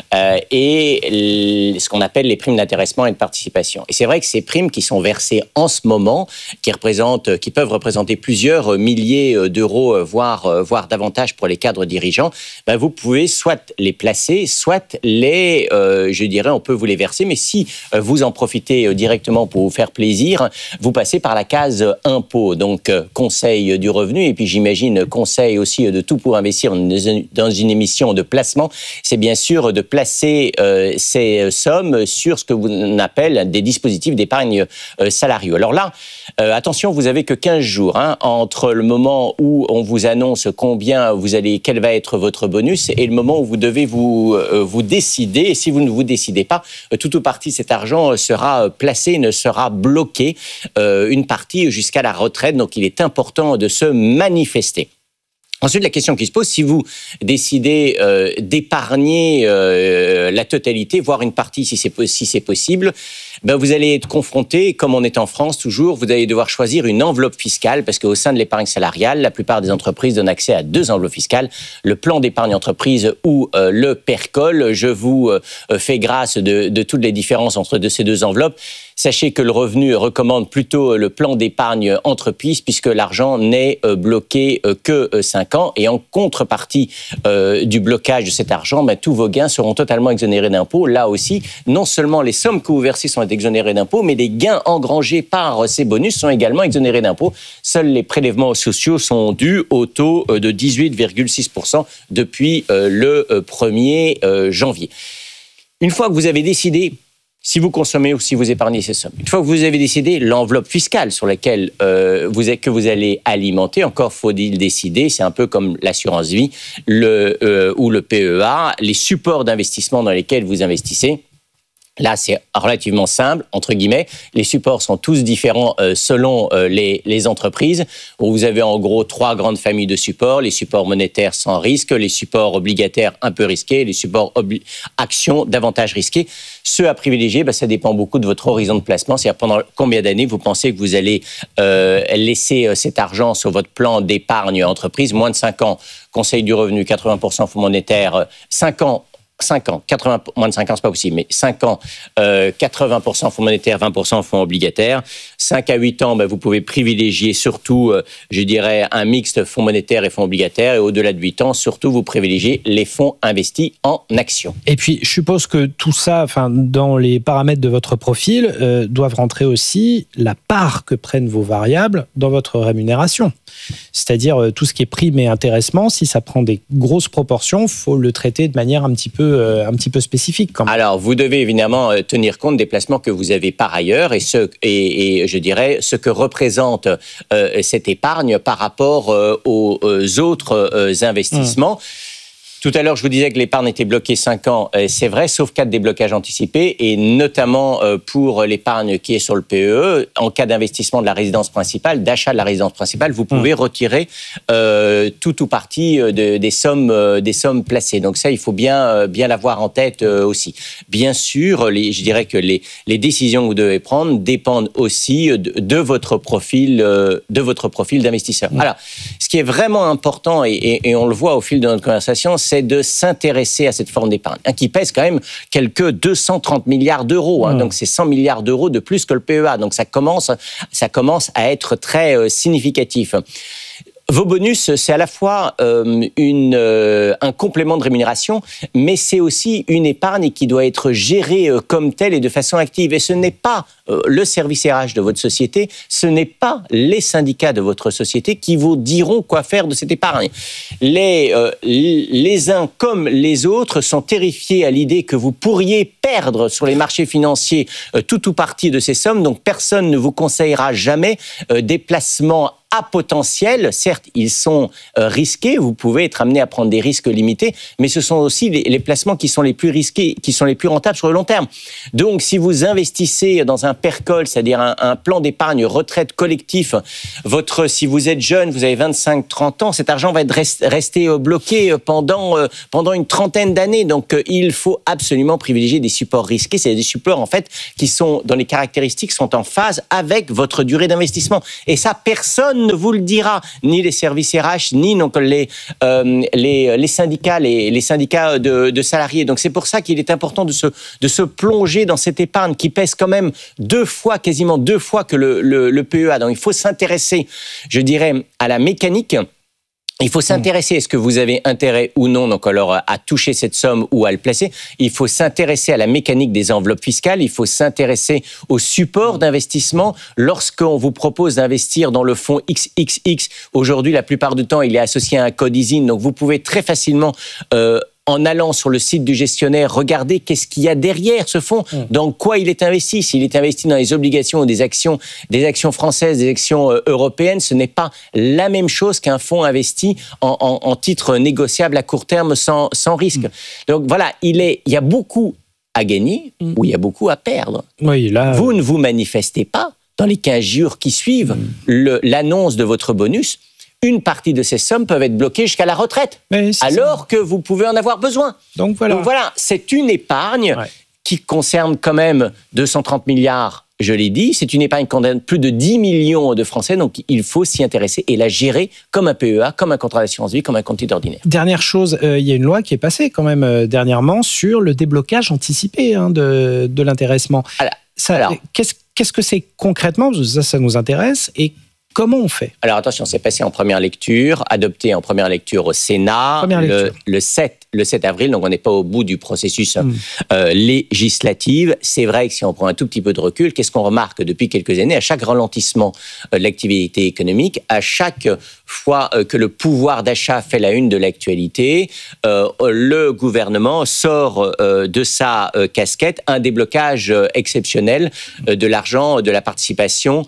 et ce qu'on appelle les primes d'intéressement et de participation. Et c'est vrai que ces primes qui sont versées en ce moment, qui peuvent représenter plusieurs milliers d'euros, voire davantage pour les cadres dirigeants, ben vous pouvez soit les placer, soit je dirais, on peut vous les verser, mais si vous en profitez directement pour vous faire plaisir, vous passez par la case impôt, donc conseil du revenu, et puis j'imagine conseil aussi de Tout pour investir dans une émission de placement, c'est bien sûr de placer ces sommes sur ce que l'on appelle des dispositifs d'épargne salariaux. Alors là, attention, vous avez que 15 jours entre le moment où on vous annonce quel va être votre bonus et le moment où vous devez vous décider. Et si vous ne vous décidez pas, tout ou partie de cet argent sera placé, ne sera bloqué, une partie jusqu'à la retraite. Donc il est important de se manifester. Ensuite, la question qui se pose, si vous décidez d'épargner la totalité, voire une partie si c'est possible, ben vous allez être confronté, comme on est en France toujours, vous allez devoir choisir une enveloppe fiscale parce qu'au sein de l'épargne salariale, la plupart des entreprises donnent accès à 2 enveloppes fiscales, le plan d'épargne entreprise ou le PERCOL. Je vous fais grâce de toutes les différences entre ces 2 enveloppes. Sachez que le revenu recommande plutôt le plan d'épargne entreprise puisque l'argent n'est bloqué que 5 ans. Et en contrepartie du blocage de cet argent, ben, tous vos gains seront totalement exonérés d'impôts. Là aussi, non seulement les sommes que vous versez sont exonérées d'impôts, mais les gains engrangés par ces bonus sont également exonérés d'impôts. Seuls les prélèvements sociaux sont dus au taux de 18,6% depuis le 1er janvier. Une fois que vous avez décidé si vous consommez ou si vous épargnez ces sommes. Une fois que vous avez décidé l'enveloppe fiscale sur laquelle que vous allez alimenter, encore faut-il décider, c'est un peu comme l'assurance vie ou le PEA, les supports d'investissement dans lesquels vous investissez. Là, c'est relativement simple, entre guillemets. Les supports sont tous différents selon les entreprises. Vous avez en gros 3 grandes familles de supports. Les supports monétaires sans risque, les supports obligataires un peu risqués, les supports actions davantage risqués. Ceux à privilégier, ça dépend beaucoup de votre horizon de placement. C'est-à-dire pendant combien d'années vous pensez que vous allez laisser cet argent sur votre plan d'épargne entreprise. Moins de 5 ans, conseil du revenu, 80% fonds monétaires, 5 ans, moins de 5 ans, c'est pas possible, mais 5 ans, 80% fonds monétaires, 20% fonds obligataires. 5 à 8 ans, vous pouvez privilégier surtout, je dirais, un mixte fonds monétaires et fonds obligataires. Et au-delà de 8 ans, surtout, vous privilégiez les fonds investis en actions. Et puis, je suppose que tout ça, dans les paramètres de votre profil, doivent rentrer aussi la part que prennent vos variables dans votre rémunération. C'est-à-dire, tout ce qui est prime et intéressement, si ça prend des grosses proportions, il faut le traiter de manière un petit peu spécifique quand même. Alors, vous devez évidemment tenir compte des placements que vous avez par ailleurs et je dirais ce que représente cette épargne par rapport aux autres investissements. Tout à l'heure, je vous disais que l'épargne était bloquée 5 ans. C'est vrai, sauf cas de déblocage anticipé, et notamment pour l'épargne qui est sur le PEE, en cas d'investissement de la résidence principale, d'achat de la résidence principale, vous pouvez retirer tout ou partie des sommes placées. Donc ça, il faut bien l'avoir en tête aussi. Bien sûr, je dirais que les décisions que vous devez prendre dépendent aussi de votre profil d'investisseur. Alors, ce qui est vraiment important, et on le voit au fil de notre conversation, c'est de s'intéresser à cette forme d'épargne, qui pèse quand même quelques 230 milliards d'euros. Donc, c'est 100 milliards d'euros de plus que le PEA. Donc, ça commence à être très significatif. Vos bonus, c'est à la fois un complément de rémunération, mais c'est aussi une épargne qui doit être gérée comme telle et de façon active. Et ce n'est pas le service RH de votre société, ce n'est pas les syndicats de votre société qui vous diront quoi faire de cette épargne. Les uns comme les autres sont terrifiés à l'idée que vous pourriez perdre sur les marchés financiers tout ou partie de ces sommes, donc personne ne vous conseillera jamais des placements à potentiel. Certes, ils sont risqués, vous pouvez être amené à prendre des risques limités, mais ce sont aussi les placements qui sont les plus risqués, qui sont les plus rentables sur le long terme. Donc, si vous investissez dans un PERCOL, c'est-à-dire un plan d'épargne retraite collectif, si vous êtes jeune, vous avez 25-30 ans, cet argent va rester bloqué pendant une trentaine d'années. Donc, il faut absolument privilégier des supports risqués. C'est des supports, en fait, qui sont, dans les caractéristiques, sont en phase avec votre durée d'investissement. Et ça, personne ne vous le dira, ni les services RH, ni donc les syndicats, les syndicats de salariés. Donc c'est pour ça qu'il est important de se plonger dans cette épargne qui pèse quand même quasiment deux fois que le PEA. Donc il faut s'intéresser, je dirais, à la mécanique. Il faut s'intéresser, est-ce que vous avez intérêt ou non, donc alors à toucher cette somme ou à le placer. Il faut s'intéresser à la mécanique des enveloppes fiscales. Il faut s'intéresser au support d'investissement. Lorsqu'on vous propose d'investir dans le fonds XXX, aujourd'hui, la plupart du temps, il est associé à un code ISIN. Donc, vous pouvez très facilement en allant sur le site du gestionnaire, regardez qu'est-ce qu'il y a derrière ce fonds, dans quoi il est investi. S'il est investi dans les obligations ou des actions françaises, des actions européennes, ce n'est pas la même chose qu'un fonds investi en titres négociables à court terme sans risque. Donc voilà, il y a beaucoup à gagner ou il y a beaucoup à perdre. Oui, là, vous ne vous manifestez pas dans les 15 jours qui suivent l'annonce de votre bonus. Une partie de ces sommes peuvent être bloquées jusqu'à la retraite, alors que vous pouvez en avoir besoin. Donc voilà, c'est une épargne qui concerne quand même 230 milliards, je l'ai dit. C'est une épargne qui concerne plus de 10 millions de Français, donc il faut s'y intéresser et la gérer comme un PEA, comme un contrat d'assurance vie, comme un compte titre ordinaire. Dernière chose, il y a une loi qui est passée quand même dernièrement sur le déblocage anticipé de l'intéressement. Qu'est-ce que c'est concrètement? Ça nous intéresse. Et comment on fait? Alors attention, c'est passé en première lecture, adopté en première lecture au Sénat le 7 avril, donc on n'est pas au bout du processus législatif. C'est vrai que si on prend un tout petit peu de recul, qu'est-ce qu'on remarque depuis quelques années? À chaque ralentissement de l'activité économique, à chaque fois que le pouvoir d'achat fait la une de l'actualité, le gouvernement sort de sa casquette un déblocage exceptionnel de l'argent, de la participation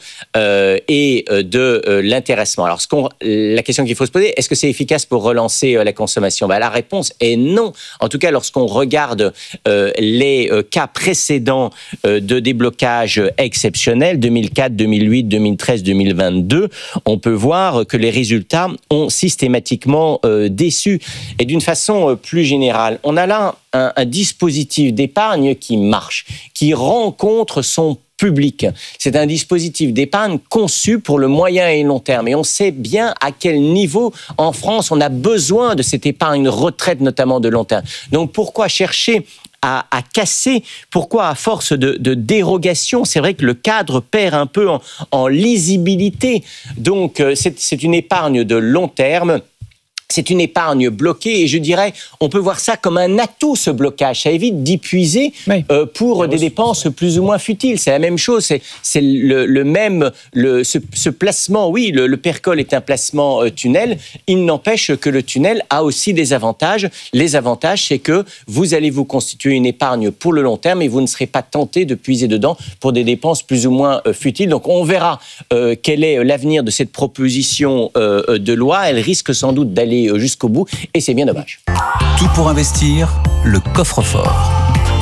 et de l'intéressement. Alors, la question qu'il faut se poser, est-ce que c'est efficace pour relancer la consommation? La réponse est non. En tout cas, lorsqu'on regarde les cas précédents de déblocage exceptionnel, 2004, 2008, 2013, 2022, on peut voir que les résultats ont systématiquement déçu. Et d'une façon plus générale, on a là un dispositif d'épargne qui marche, qui rencontre son public. C'est un dispositif d'épargne conçu pour le moyen et long terme. Et on sait bien à quel niveau, en France, on a besoin de cette épargne retraite, notamment de long terme. Donc, pourquoi chercher à casser? Pourquoi, à force de dérogation, c'est vrai que le cadre perd un peu en lisibilité. Donc, c'est une épargne de long terme. C'est une épargne bloquée et je dirais, on peut voir ça comme un atout, ce blocage. Ça évite d'y puiser pour des dépenses plus ou moins futiles. C'est la même chose. C'est le même, ce placement. Oui, le PERCOL est un placement tunnel. Il n'empêche que le tunnel a aussi des avantages. Les avantages, c'est que vous allez vous constituer une épargne pour le long terme et vous ne serez pas tenté de puiser dedans pour des dépenses plus ou moins futiles. Donc, on verra quel est l'avenir de cette proposition de loi. Elle risque sans doute d'aller jusqu'au bout, et c'est bien dommage. Tout pour investir, le coffre-fort.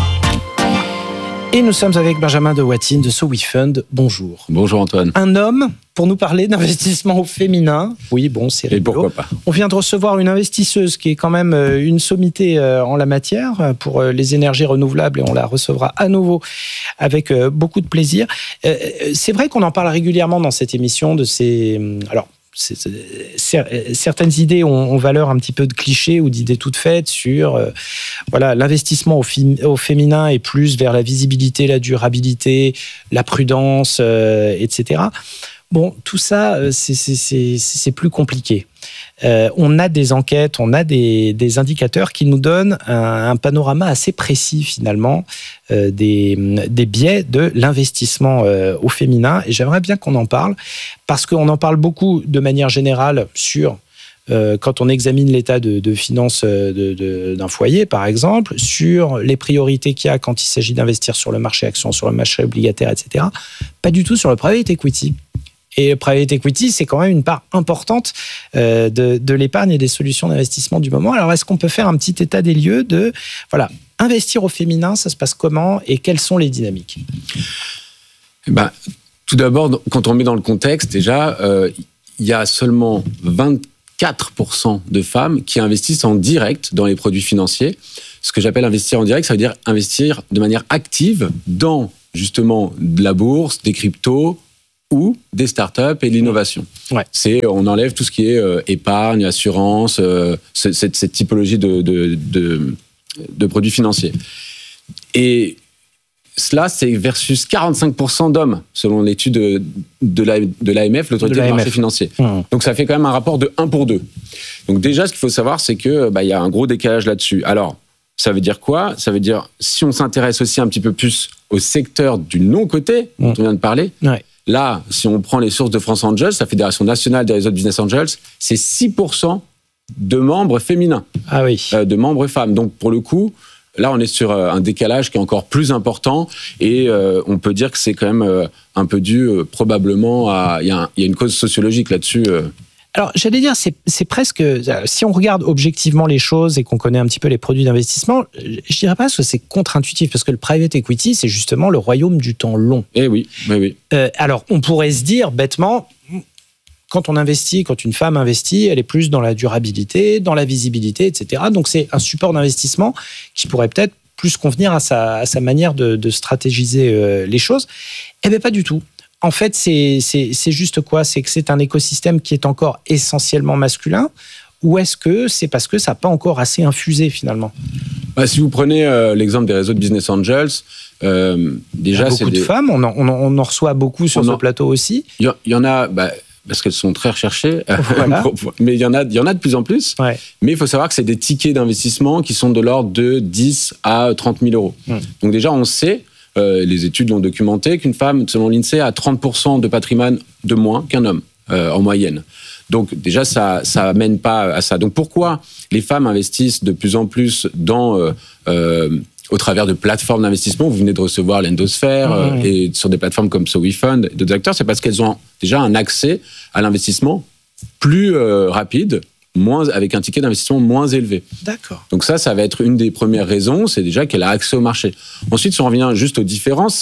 Et nous sommes avec Benjamin de Watine de So We Fund. Bonjour. Bonjour Antoine. Un homme pour nous parler d'investissement au féminin. Oui, bon, c'est rigolo. Et pourquoi pas. On vient de recevoir une investisseuse qui est quand même une sommité en la matière pour les énergies renouvelables et on la recevra à nouveau avec beaucoup de plaisir. C'est vrai qu'on en parle régulièrement dans cette émission de ces... Alors, certaines idées ont valeur un petit peu de cliché ou d'idées toutes faites sur l'investissement au féminin et plus vers la visibilité, la durabilité, la prudence, etc. Bon, tout ça, c'est plus compliqué. On a des enquêtes, on a des indicateurs qui nous donnent un panorama assez précis, finalement, des biais de l'investissement au féminin. Et j'aimerais bien qu'on en parle, parce qu'on en parle beaucoup de manière générale sur... quand on examine l'état de finances d'un foyer, par exemple, sur les priorités qu'il y a quand il s'agit d'investir sur le marché action, sur le marché obligataire, etc. Pas du tout sur le private equity. Et le private equity, c'est quand même une part importante de l'épargne et des solutions d'investissement du moment. Alors, est-ce qu'on peut faire un petit état des lieux de, voilà, investir au féminin, ça se passe comment et quelles sont les dynamiques ? Tout d'abord, quand on met dans le contexte, déjà, il y a seulement 24% de femmes qui investissent en direct dans les produits financiers. Ce que j'appelle investir en direct, ça veut dire investir de manière active dans, justement, de la bourse, des cryptos, ou des startups et de l'innovation. Ouais. On enlève tout ce qui est épargne, assurance, cette typologie de produits financiers. Et cela, c'est versus 45% d'hommes, selon l'étude de l'AMF, l'autorité des marchés financiers. Donc ça fait quand même un rapport de 1 pour 2. Donc déjà, ce qu'il faut savoir, c'est qu'il y a un gros décalage là-dessus. Alors, ça veut dire quoi ? Ça veut dire, si on s'intéresse aussi un petit peu plus au secteur du non-coté, dont on vient de parler, là, si on prend les sources de France Angels, la Fédération nationale des réseaux de business angels, c'est 6% de membres féminins, de membres femmes. Donc, pour le coup, là, on est sur un décalage qui est encore plus important et on peut dire que c'est quand même un peu dû probablement à... Il y a une cause sociologique là-dessus. Alors, j'allais dire, c'est presque... Si on regarde objectivement les choses et qu'on connaît un petit peu les produits d'investissement, je dirais pas que c'est contre-intuitif, parce que le private equity, c'est justement le royaume du temps long. Eh oui. Alors, on pourrait se dire, bêtement, quand une femme investit, elle est plus dans la durabilité, dans la visibilité, etc. Donc, c'est un support d'investissement qui pourrait peut-être plus convenir à sa manière de stratégiser les choses. Eh bien, pas du tout. En fait, c'est juste quoi ? C'est que c'est un écosystème qui est encore essentiellement masculin, ou est-ce que c'est parce que ça n'a pas encore assez infusé, finalement ? Si vous prenez l'exemple des réseaux de business angels, déjà, il y a beaucoup de femmes, on en reçoit beaucoup sur ce plateau aussi. Il y en a... parce qu'elles sont très recherchées, voilà. Mais il y en a de plus en plus. Ouais. Mais il faut savoir que c'est des tickets d'investissement qui sont de l'ordre de 10 à 30 000 euros. Donc déjà, on sait, les études l'ont documenté, qu'une femme, selon l'INSEE, a 30% de patrimoine de moins qu'un homme, en moyenne. Donc déjà, ça mène pas à ça. Donc pourquoi les femmes investissent de plus en plus au travers de plateformes d'investissement? Vous venez de recevoir l'Endosphère et sur des plateformes comme SoWeFund et d'autres acteurs, c'est parce qu'elles ont déjà un accès à l'investissement plus rapide, avec un ticket d'investissement moins élevé. D'accord. Donc ça va être une des premières raisons, c'est déjà qu'elle a accès au marché. Ensuite, si on revient juste aux différences,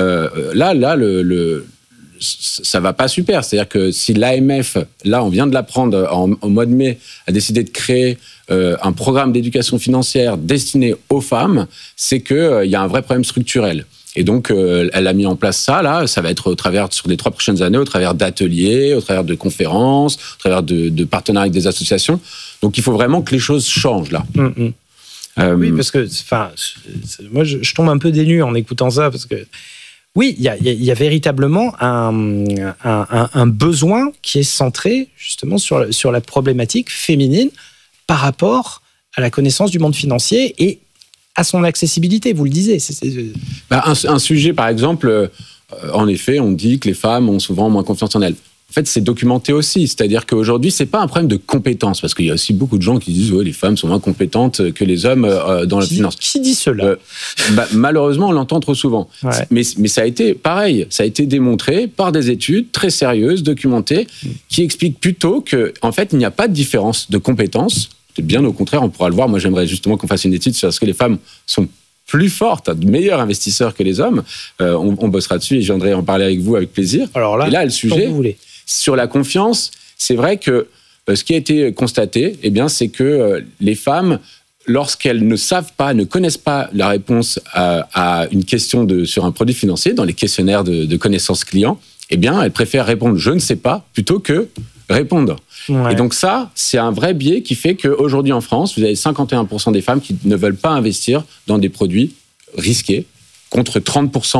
ça va pas super. C'est-à-dire que si l'AMF, là, on vient de l'apprendre au mois de mai, a décidé de créer un programme d'éducation financière destiné aux femmes, c'est qu'il y a un vrai problème structurel. Et donc, elle a mis en place ça, là. Ça va être sur les 3 prochaines années, au travers d'ateliers, au travers de conférences, au travers de partenariats avec des associations. Donc, il faut vraiment que les choses changent, là. Oui, parce que, moi, je tombe un peu dénu en écoutant ça, parce que, oui, il y a véritablement un besoin qui est centré, justement, sur la problématique féminine par rapport à la connaissance du monde financier et à son accessibilité, vous le disiez. Un sujet, par exemple, en effet, on dit que les femmes ont souvent moins confiance en elles. En fait, c'est documenté aussi. C'est-à-dire qu'aujourd'hui, c'est pas un problème de compétence, parce qu'il y a aussi beaucoup de gens qui disent les femmes sont moins compétentes que les hommes dans la finance. Qui dit cela Malheureusement, on l'entend trop souvent. Ouais. Mais ça a été pareil. Ça a été démontré par des études très sérieuses, documentées, qui expliquent plutôt qu'en fait, il n'y a pas de différence de compétences. Bien au contraire, on pourra le voir. Moi, j'aimerais justement qu'on fasse une étude sur ce que les femmes sont plus fortes, de meilleurs investisseurs que les hommes. On bossera dessus et je viendrai en parler avec vous avec plaisir. Alors là, et là, le sujet, sur la confiance, c'est vrai que ce qui a été constaté, c'est que les femmes, lorsqu'elles ne savent pas, ne connaissent pas la réponse à une question sur un produit financier, dans les questionnaires de connaissances clients, elles préfèrent répondre « je ne sais pas » plutôt que répondre. Ouais. Et donc ça, c'est un vrai biais qui fait qu'aujourd'hui en France, vous avez 51% des femmes qui ne veulent pas investir dans des produits risqués, contre 30%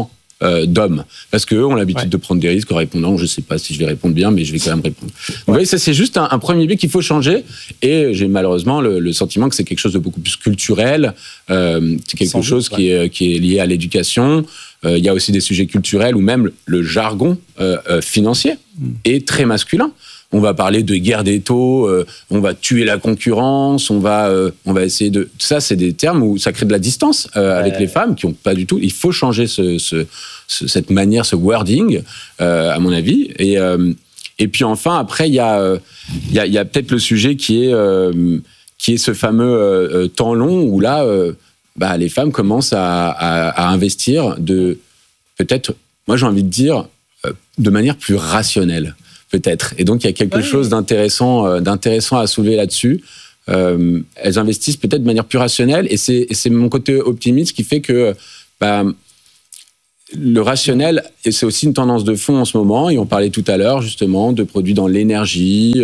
d'hommes. Parce qu'eux ont l'habitude de prendre des risques en répondant. Je ne sais pas si je vais répondre bien, mais je vais quand même répondre. Vous voyez, ça c'est juste un premier biais qu'il faut changer. Et j'ai malheureusement le sentiment que c'est quelque chose de beaucoup plus culturel. C'est quelque chose qui est lié à l'éducation. Il y a aussi des sujets culturels où même le jargon financier est très masculin. On va parler de guerre des taux, on va tuer la concurrence, on va essayer de... Ça, c'est des termes où ça crée de la distance avec les femmes qui n'ont pas du tout... Il faut changer cette manière, ce wording, à mon avis. Et puis enfin, après, il y a peut-être le sujet qui est ce fameux temps long où là, les femmes commencent à investir peut-être, moi j'ai envie de dire, de manière plus rationnelle. Peut-être. Et donc, il y a quelque chose d'intéressant à soulever là-dessus. Elles investissent peut-être de manière plus rationnelle. Et c'est mon côté optimiste qui fait que le rationnel, et c'est aussi une tendance de fond en ce moment. Et on parlait tout à l'heure, justement, de produits dans l'énergie,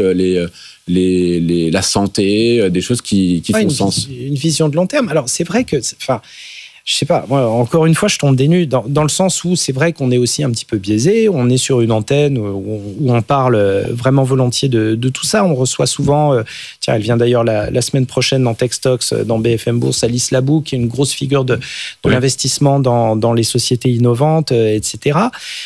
la santé, des choses qui font sens. Une vision de long terme. Alors, c'est vrai que... Je sais pas, moi, encore une fois, je tombe des nues dans le sens où c'est vrai qu'on est aussi un petit peu biaisé. On est sur une antenne où on parle vraiment volontiers de tout ça. On reçoit souvent, tiens, elle vient d'ailleurs la semaine prochaine dans Tech Talks, dans BFM Bourse, Alice Labou, qui est une grosse figure de l'investissement dans les sociétés innovantes, etc.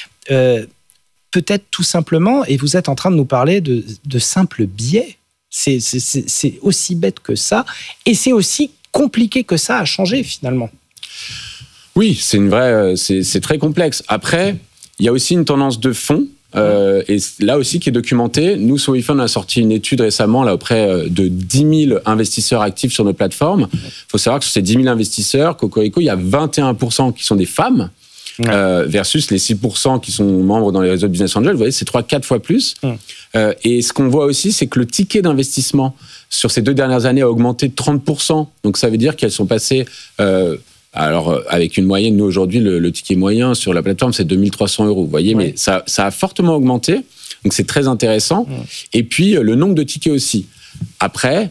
Peut-être tout simplement, et vous êtes en train de nous parler de simples biais. C'est aussi bête que ça, et c'est aussi compliqué que ça à changer finalement. Oui, c'est très complexe. Après, il y a aussi une tendance de fond, et là aussi qui est documentée. Nous, sur WeFund, on a sorti une étude récemment là, auprès de 10 000 investisseurs actifs sur nos plateformes. Il faut savoir que sur ces 10 000 investisseurs, Cocorico, il y a 21% qui sont des femmes, versus les 6% qui sont membres dans les réseaux de Business Angel. Vous voyez, c'est 3-4 fois plus. Et ce qu'on voit aussi, c'est que le ticket d'investissement sur ces 2 dernières années a augmenté de 30%. Donc ça veut dire qu'elles sont passées... alors, avec une moyenne, nous aujourd'hui, le ticket moyen sur la plateforme, c'est 2 300 €. Vous voyez, mais ça a fortement augmenté. Donc, c'est très intéressant. Et puis, le nombre de tickets aussi. Après,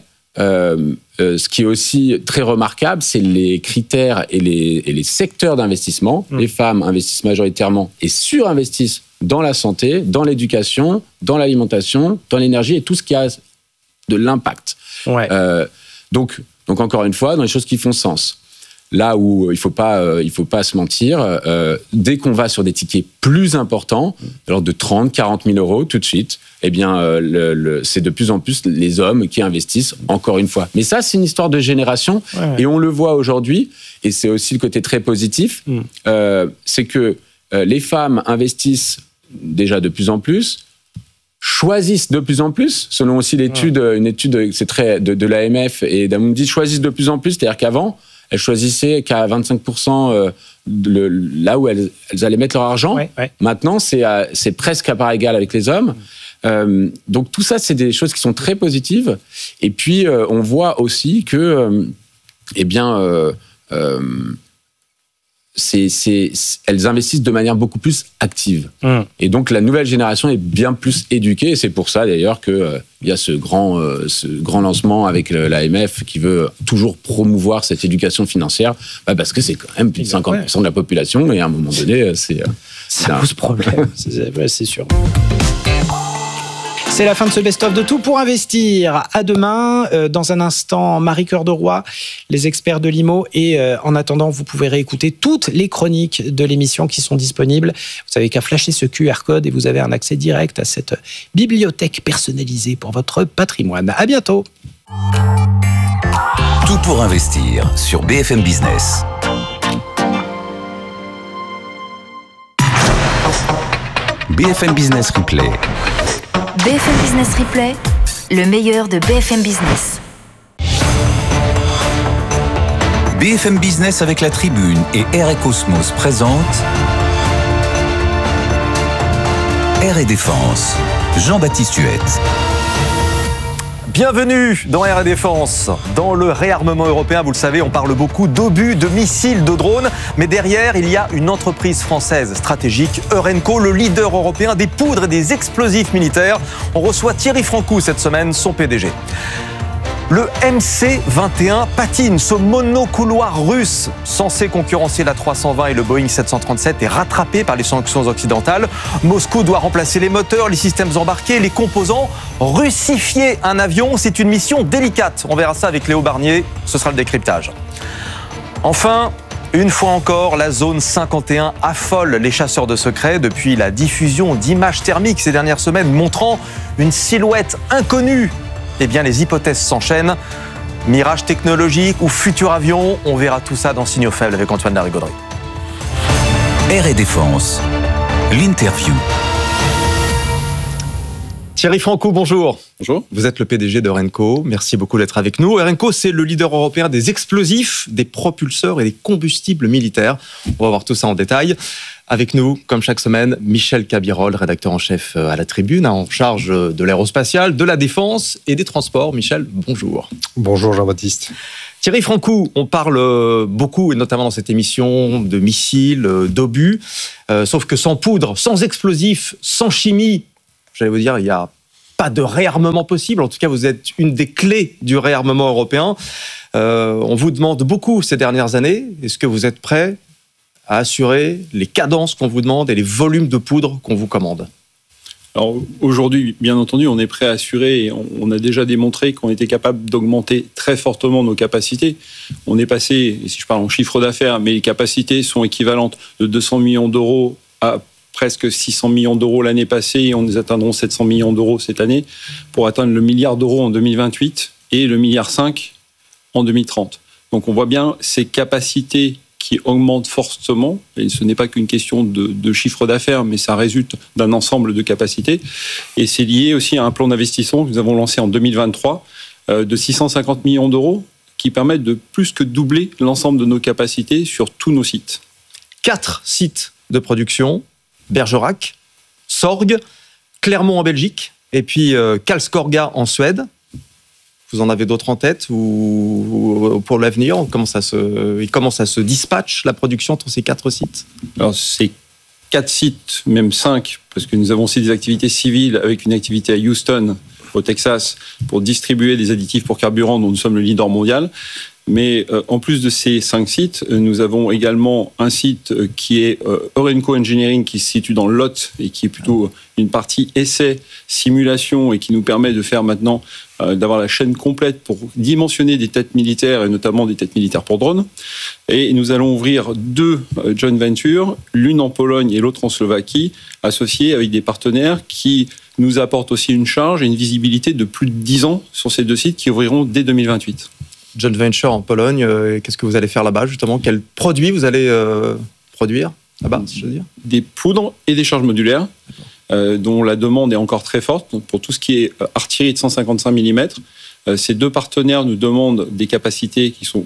ce qui est aussi très remarquable, c'est les critères et les secteurs d'investissement. Les femmes investissent majoritairement et surinvestissent dans la santé, dans l'éducation, dans l'alimentation, dans l'énergie et tout ce qui a de l'impact. Donc, encore une fois, dans les choses qui font sens. Là où il faut pas se mentir, dès qu'on va sur des tickets plus importants, alors de 30, 40 000 €, tout de suite, eh bien, c'est de plus en plus les hommes qui investissent, encore une fois. Mais ça, c'est une histoire de génération, et on le voit aujourd'hui, et c'est aussi le côté très positif, c'est que les femmes investissent déjà de plus en plus, choisissent de plus en plus, selon aussi une étude c'est très de l'AMF et d'Amundi, choisissent de plus en plus, c'est-à-dire qu'avant, elles choisissaient qu'à 25% là où elles allaient mettre leur argent. Maintenant, c'est presque à part égale avec les hommes. Donc tout ça, c'est des choses qui sont très positives. Et puis, on voit aussi que, elles investissent de manière beaucoup plus active. Et donc, la nouvelle génération est bien plus éduquée. Et c'est pour ça, d'ailleurs, qu'il y a ce grand lancement avec l'AMF qui veut toujours promouvoir cette éducation financière, parce que c'est quand même plus de 50% de la population. Et à un moment donné, ça pose problème. C'est sûr. C'est la fin de ce best-of de Tout pour investir. À demain. Dans un instant, Marie Cœur de Roy, les experts de l'IMO. Et en attendant, vous pouvez réécouter toutes les chroniques de l'émission qui sont disponibles. Vous n'avez qu'à flasher ce QR code et vous avez un accès direct à cette bibliothèque personnalisée pour votre patrimoine. À bientôt. Tout pour investir sur BFM Business. BFM Business Replay. BFM Business Replay, le meilleur de BFM Business. BFM Business avec la Tribune et Air & Cosmos présente Air & Défense. Jean-Baptiste Huette. Bienvenue dans Air & Défense. Dans le réarmement européen, vous le savez, on parle beaucoup d'obus, de missiles, de drones. Mais derrière, il y a une entreprise française stratégique, Eurenco, le leader européen des poudres et des explosifs militaires. On reçoit Thierry Francou cette semaine, son PDG. Le MC-21 patine. Ce monocouloir russe censé concurrencer l'A320 et le Boeing 737 est rattrapé par les sanctions occidentales. Moscou doit remplacer les moteurs, les systèmes embarqués, les composants. Russifier un avion, c'est une mission délicate. On verra ça avec Léo Barnier. Ce sera le décryptage. Enfin, une fois encore, la zone 51 affole les chasseurs de secrets depuis la diffusion d'images thermiques ces dernières semaines montrant une silhouette inconnue. Eh bien, les hypothèses s'enchaînent. Mirage technologique ou futur avion, on verra tout ça dans Signaux Faibles avec Antoine Larigauderie. Air et Défense, l'interview. Thierry Francoux, bonjour. Bonjour. Vous êtes le PDG d'Eurenco. Merci beaucoup d'être avec nous. Eurenco, c'est le leader européen des explosifs, des propulseurs et des combustibles militaires. On va voir tout ça en détail. Avec nous, comme chaque semaine, Michel Cabirol, rédacteur en chef à La Tribune, en charge de l'aérospatiale, de la défense et des transports. Michel, bonjour. Bonjour Jean-Baptiste. Thierry Francoux, on parle beaucoup, et notamment dans cette émission, de missiles, d'obus, sauf que sans poudre, sans explosifs, sans chimie, j'allais vous dire, il n'y a pas de réarmement possible. En tout cas, vous êtes une des clés du réarmement européen. On vous demande beaucoup ces dernières années. Est-ce que vous êtes prêt à assurer les cadences qu'on vous demande et les volumes de poudre qu'on vous commande? Alors aujourd'hui, bien entendu, on est prêt à assurer et on a déjà démontré qu'on était capable d'augmenter très fortement nos capacités. On est passé, et si je parle en chiffre d'affaires, mais les capacités sont équivalentes de 200 millions d'euros à presque 600 millions d'euros l'année passée et on nous atteindront 700 millions d'euros cette année pour atteindre le milliard d'euros en 2028 et le milliard 5 en 2030. Donc on voit bien ces capacités qui augmentent fortement, et ce n'est pas qu'une question de chiffre d'affaires, mais ça résulte d'un ensemble de capacités. Et c'est lié aussi à un plan d'investissement que nous avons lancé en 2023 de 650 millions d'euros qui permettent de plus que doubler l'ensemble de nos capacités sur tous nos sites. 4 sites de production, Bergerac, Sorgue, Clermont en Belgique, et puis Karlskorga en Suède. Vous en avez d'autres en tête ou pour l'avenir, il commence à se dispatch la production entre ces 4 sites? Alors, c'est 4 sites, même 5, parce que nous avons aussi des activités civiles avec une activité à Houston, au Texas, pour distribuer des additifs pour carburant dont nous sommes le leader mondial. Mais en plus de ces 5 sites, nous avons également un site qui est Eurenco Engineering, qui se situe dans le Lot et qui est plutôt une partie essai, simulation et qui nous permet de faire maintenant d'avoir la chaîne complète pour dimensionner des têtes militaires et notamment des têtes militaires pour drones. Et nous allons ouvrir 2 joint ventures, l'une en Pologne et l'autre en Slovaquie, associées avec des partenaires qui nous apportent aussi une charge et une visibilité de plus de 10 ans sur ces 2 sites qui ouvriront dès 2028. Joint venture en Pologne, qu'est-ce que vous allez faire là-bas justement? Quels produits vous allez produire là-bas, si je veux dire? Des poudres et des charges modulaires, dont la demande est encore très forte. Donc, pour tout ce qui est artillerie de 155 mm, ces 2 partenaires nous demandent des capacités qui sont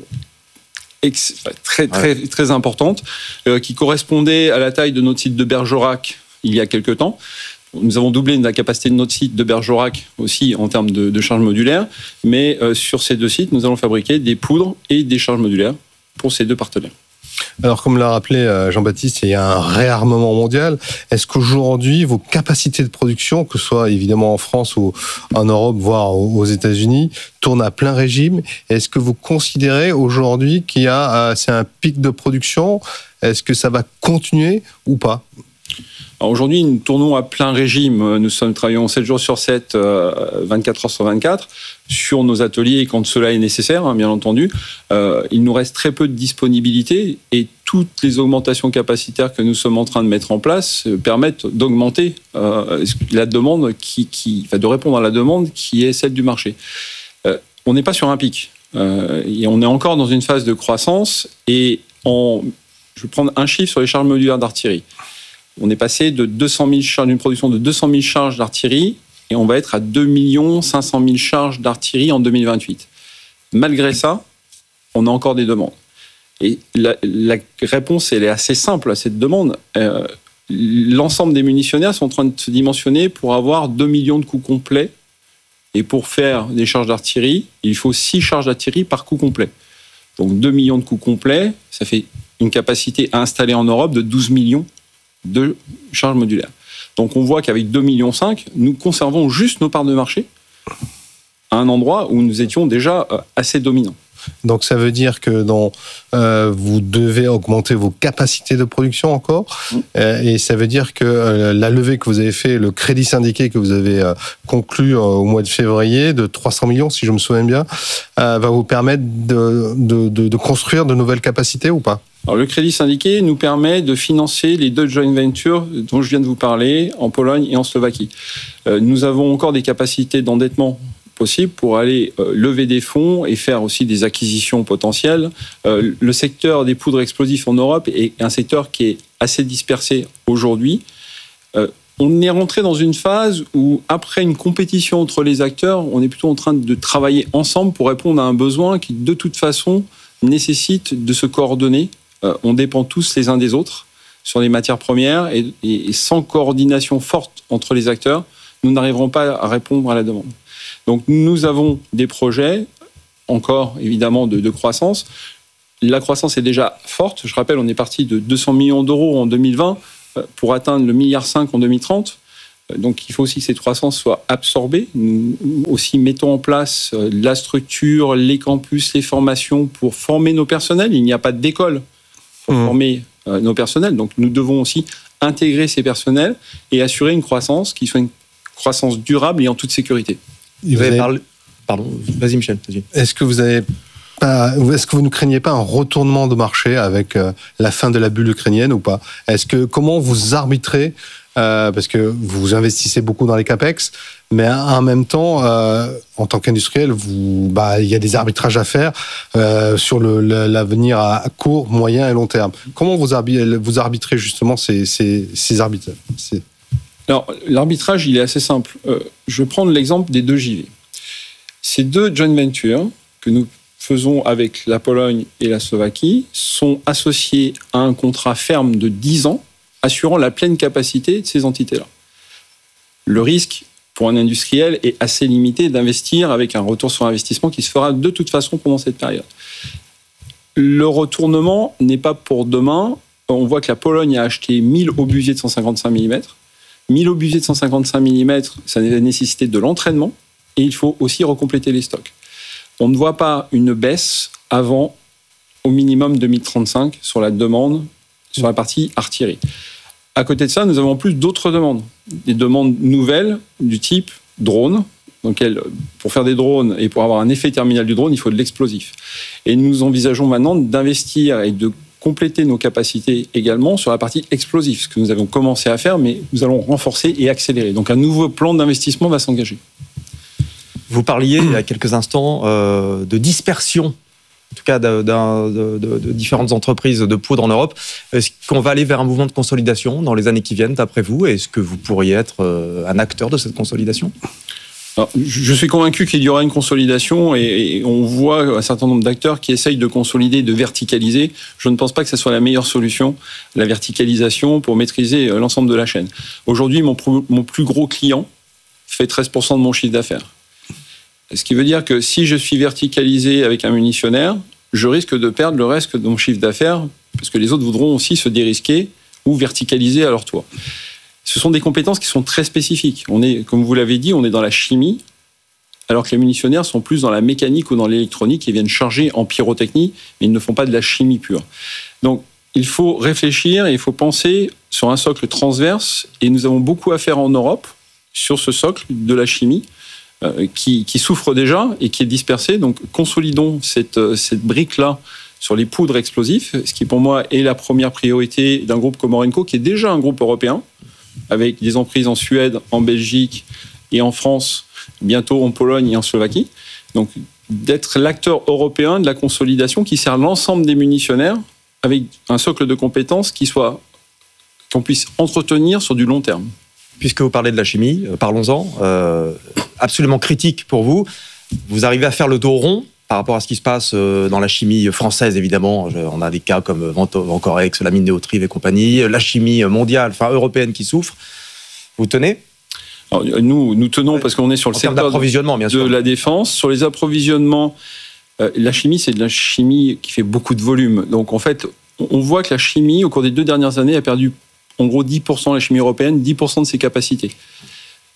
très importantes, qui correspondaient à la taille de notre site de Bergerac il y a quelques temps. Nous avons doublé la capacité de notre site de Bergerac aussi en termes de charges modulaires, mais sur ces 2 sites, nous allons fabriquer des poudres et des charges modulaires pour ces 2 partenaires. Alors, comme l'a rappelé Jean-Baptiste, il y a un réarmement mondial. Est-ce qu'aujourd'hui, vos capacités de production, que ce soit évidemment en France ou en Europe, voire aux États-Unis, tournent à plein régime? Est-ce que vous considérez aujourd'hui qu'il y a c'est un pic de production? Est-ce que ça va continuer ou pas? Alors aujourd'hui, nous tournons à plein régime. Nous travaillons 7 jours sur 7, 24 heures sur 24, sur nos ateliers quand cela est nécessaire, bien entendu. Il nous reste très peu de disponibilité et toutes les augmentations capacitaires que nous sommes en train de mettre en place permettent d'augmenter la demande, de répondre à la demande qui est celle du marché. On n'est pas sur un pic. Et on est encore dans une phase de croissance. Et je vais prendre un chiffre sur les charges modulaires d'artillerie. On est passé de 200 000 charges, d'une production de 200 000 charges d'artillerie et on va être à 2 500 000 charges d'artillerie en 2028. Malgré ça, on a encore des demandes. Et la réponse, elle est assez simple à cette demande. L'ensemble des munitionnaires sont en train de se dimensionner pour avoir 2 millions de coups complets. Et pour faire des charges d'artillerie, il faut 6 charges d'artillerie par coup complet. Donc 2 millions de coups complets, ça fait une capacité à installer en Europe de 12 millions de charges modulaires. Donc on voit qu'avec 2,5 millions, nous conservons juste nos parts de marché à un endroit où nous étions déjà assez dominants. Donc ça veut dire que vous devez augmenter vos capacités de production encore, et ça veut dire que la levée que vous avez fait, le crédit syndiqué que vous avez conclu au mois de février de 300 millions, si je me souviens bien, va vous permettre de construire de nouvelles capacités ou pas ? Alors, le crédit syndiqué nous permet de financer les 2 joint ventures dont je viens de vous parler, en Pologne et en Slovaquie. Nous avons encore des capacités d'endettement possible pour aller lever des fonds et faire aussi des acquisitions potentielles. Le secteur des poudres explosives en Europe est un secteur qui est assez dispersé aujourd'hui. On est rentré dans une phase où, après une compétition entre les acteurs, on est plutôt en train de travailler ensemble pour répondre à un besoin qui, de toute façon, nécessite de se coordonner. On dépend tous les uns des autres sur les matières premières et sans coordination forte entre les acteurs, nous n'arriverons pas à répondre à la demande. Donc nous avons des projets, encore évidemment de croissance. La croissance est déjà forte. Je rappelle, on est parti de 200 millions d'euros en 2020 pour atteindre le 1,5 milliard en 2030. Donc il faut aussi que cette croissance soit absorbée. Nous aussi mettons en place la structure, les campus, les formations pour former nos personnels. Il n'y a pas d'école pour former nos personnels. Donc nous devons aussi intégrer ces personnels et assurer une croissance qui soit une croissance durable et en toute sécurité. Vous avez parlé... Pardon, vas-y Michel. Vas-y. Est-ce que vous ne craignez pas un retournement de marché avec la fin de la bulle ukrainienne ou pas ? Comment vous arbitrez, parce que vous investissez beaucoup dans les capex, mais en même temps, en tant qu'industriel, il y a des arbitrages à faire sur l'avenir à court, moyen et long terme. Comment vous arbitrez justement ces arbitres ? Alors, l'arbitrage, il est assez simple. Je vais prendre l'exemple des 2 JV. Ces 2 joint ventures que nous faisons avec la Pologne et la Slovaquie sont associés à un contrat ferme de 10 ans, assurant la pleine capacité de ces entités-là. Le risque pour un industriel est assez limité d'investir avec un retour sur investissement qui se fera de toute façon pendant cette période. Le retournement n'est pas pour demain. On voit que la Pologne a acheté 1000 obusiers de 155 mm. 1000 obusiers de 155 mm, ça nécessité de l'entraînement et il faut aussi recompléter les stocks. On ne voit pas une baisse avant au minimum 2035 sur la demande, sur la partie artillerie. À côté de ça, nous avons en plus d'autres demandes. Des demandes nouvelles du type drone. Donc, pour faire des drones et pour avoir un effet terminal du drone, il faut de l'explosif. Et nous envisageons maintenant d'investir et de compléter nos capacités également sur la partie explosive, ce que nous avons commencé à faire, mais nous allons renforcer et accélérer. Donc un nouveau plan d'investissement va s'engager. Vous parliez il y a quelques instants de dispersion, en tout cas de différentes entreprises de poudre en Europe. Est-ce qu'on va aller vers un mouvement de consolidation dans les années qui viennent, d'après vous ? Est-ce que vous pourriez être un acteur de cette consolidation ? Alors, je suis convaincu qu'il y aura une consolidation et on voit un certain nombre d'acteurs qui essayent de consolider, de verticaliser. Je ne pense pas que ce soit la meilleure solution, la verticalisation, pour maîtriser l'ensemble de la chaîne. Aujourd'hui, mon plus gros client fait 13% de mon chiffre d'affaires. Ce qui veut dire que si je suis verticalisé avec un munitionnaire, je risque de perdre le reste de mon chiffre d'affaires parce que les autres voudront aussi se dérisquer ou verticaliser à leur tour. Ce sont des compétences qui sont très spécifiques. On est, comme vous l'avez dit, on est dans la chimie, alors que les munitionnaires sont plus dans la mécanique ou dans l'électronique et viennent charger en pyrotechnie, mais ils ne font pas de la chimie pure. Donc, il faut réfléchir et il faut penser sur un socle transverse. Et nous avons beaucoup à faire en Europe sur ce socle de la chimie qui souffre déjà et qui est dispersé. Donc, consolidons cette brique-là sur les poudres explosives, ce qui pour moi est la première priorité d'un groupe comme Orenco, qui est déjà un groupe européen, avec des emprises en Suède, en Belgique et en France, bientôt en Pologne et en Slovaquie. Donc, d'être l'acteur européen de la consolidation qui sert l'ensemble des munitionnaires avec un socle de compétences qu'on puisse entretenir sur du long terme. Puisque vous parlez de la chimie, parlons-en. Absolument critique pour vous. Vous arrivez à faire le dos rond par rapport à ce qui se passe dans la chimie française, évidemment. On a des cas comme Vencorex, Lamine Néotrive et compagnie. La chimie mondiale, enfin européenne qui souffre. Vous tenez ? Alors, nous tenons parce qu'on est sur le secteur d'approvisionnement, bien sûr, de la défense. Sur les approvisionnements, la chimie, c'est de la chimie qui fait beaucoup de volume. Donc, en fait, on voit que la chimie, au cours des 2 dernières années, a perdu en gros 10%, la chimie européenne, 10% de ses capacités.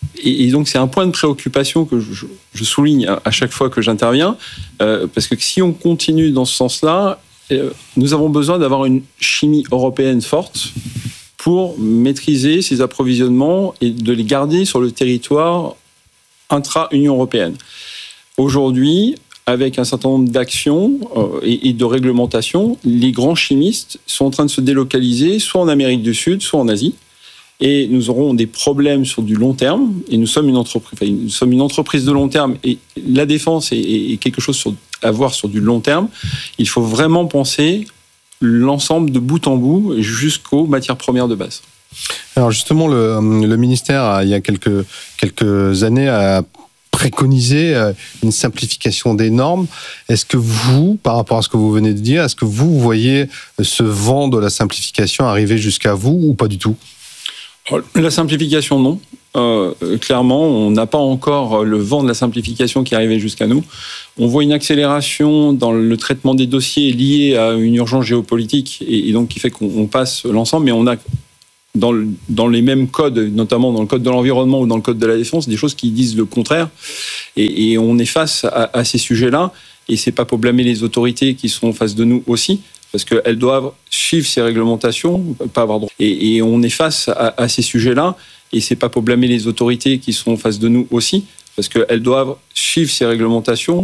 Et donc, c'est un point de préoccupation que je souligne à chaque fois que j'interviens, parce que si on continue dans ce sens-là, nous avons besoin d'avoir une chimie européenne forte pour maîtriser ces approvisionnements et de les garder sur le territoire intra-Union européenne. Aujourd'hui, avec un certain nombre d'actions et de réglementations, les grands chimistes sont en train de se délocaliser, soit en Amérique du Sud, soit en Asie. Et nous aurons des problèmes sur du long terme. Et nous sommes une entreprise de long terme. Et la défense est quelque chose à voir sur du long terme. Il faut vraiment penser l'ensemble de bout en bout jusqu'aux matières premières de base. Alors justement, le ministère, il y a quelques années, a préconisé une simplification des normes. Est-ce que vous, par rapport à ce que vous venez de dire, est-ce que vous voyez ce vent de la simplification arriver jusqu'à vous ou pas du tout ? La simplification, non. Clairement, on n'a pas encore le vent de la simplification qui est arrivé jusqu'à nous. On voit une accélération dans le traitement des dossiers liés à une urgence géopolitique et donc qui fait qu'on passe l'ensemble, mais on a dans les mêmes codes, notamment dans le code de l'environnement ou dans le code de la défense, des choses qui disent le contraire. Et on est face à ces sujets-là. Et c'est pas pour blâmer les autorités qui sont en face de nous aussi, parce qu'elles doivent suivre ces réglementations, pas avoir droit. Et on est face à ces sujets-là, et c'est pas pour blâmer les autorités qui sont en face de nous aussi, parce qu'elles doivent suivre ces réglementations,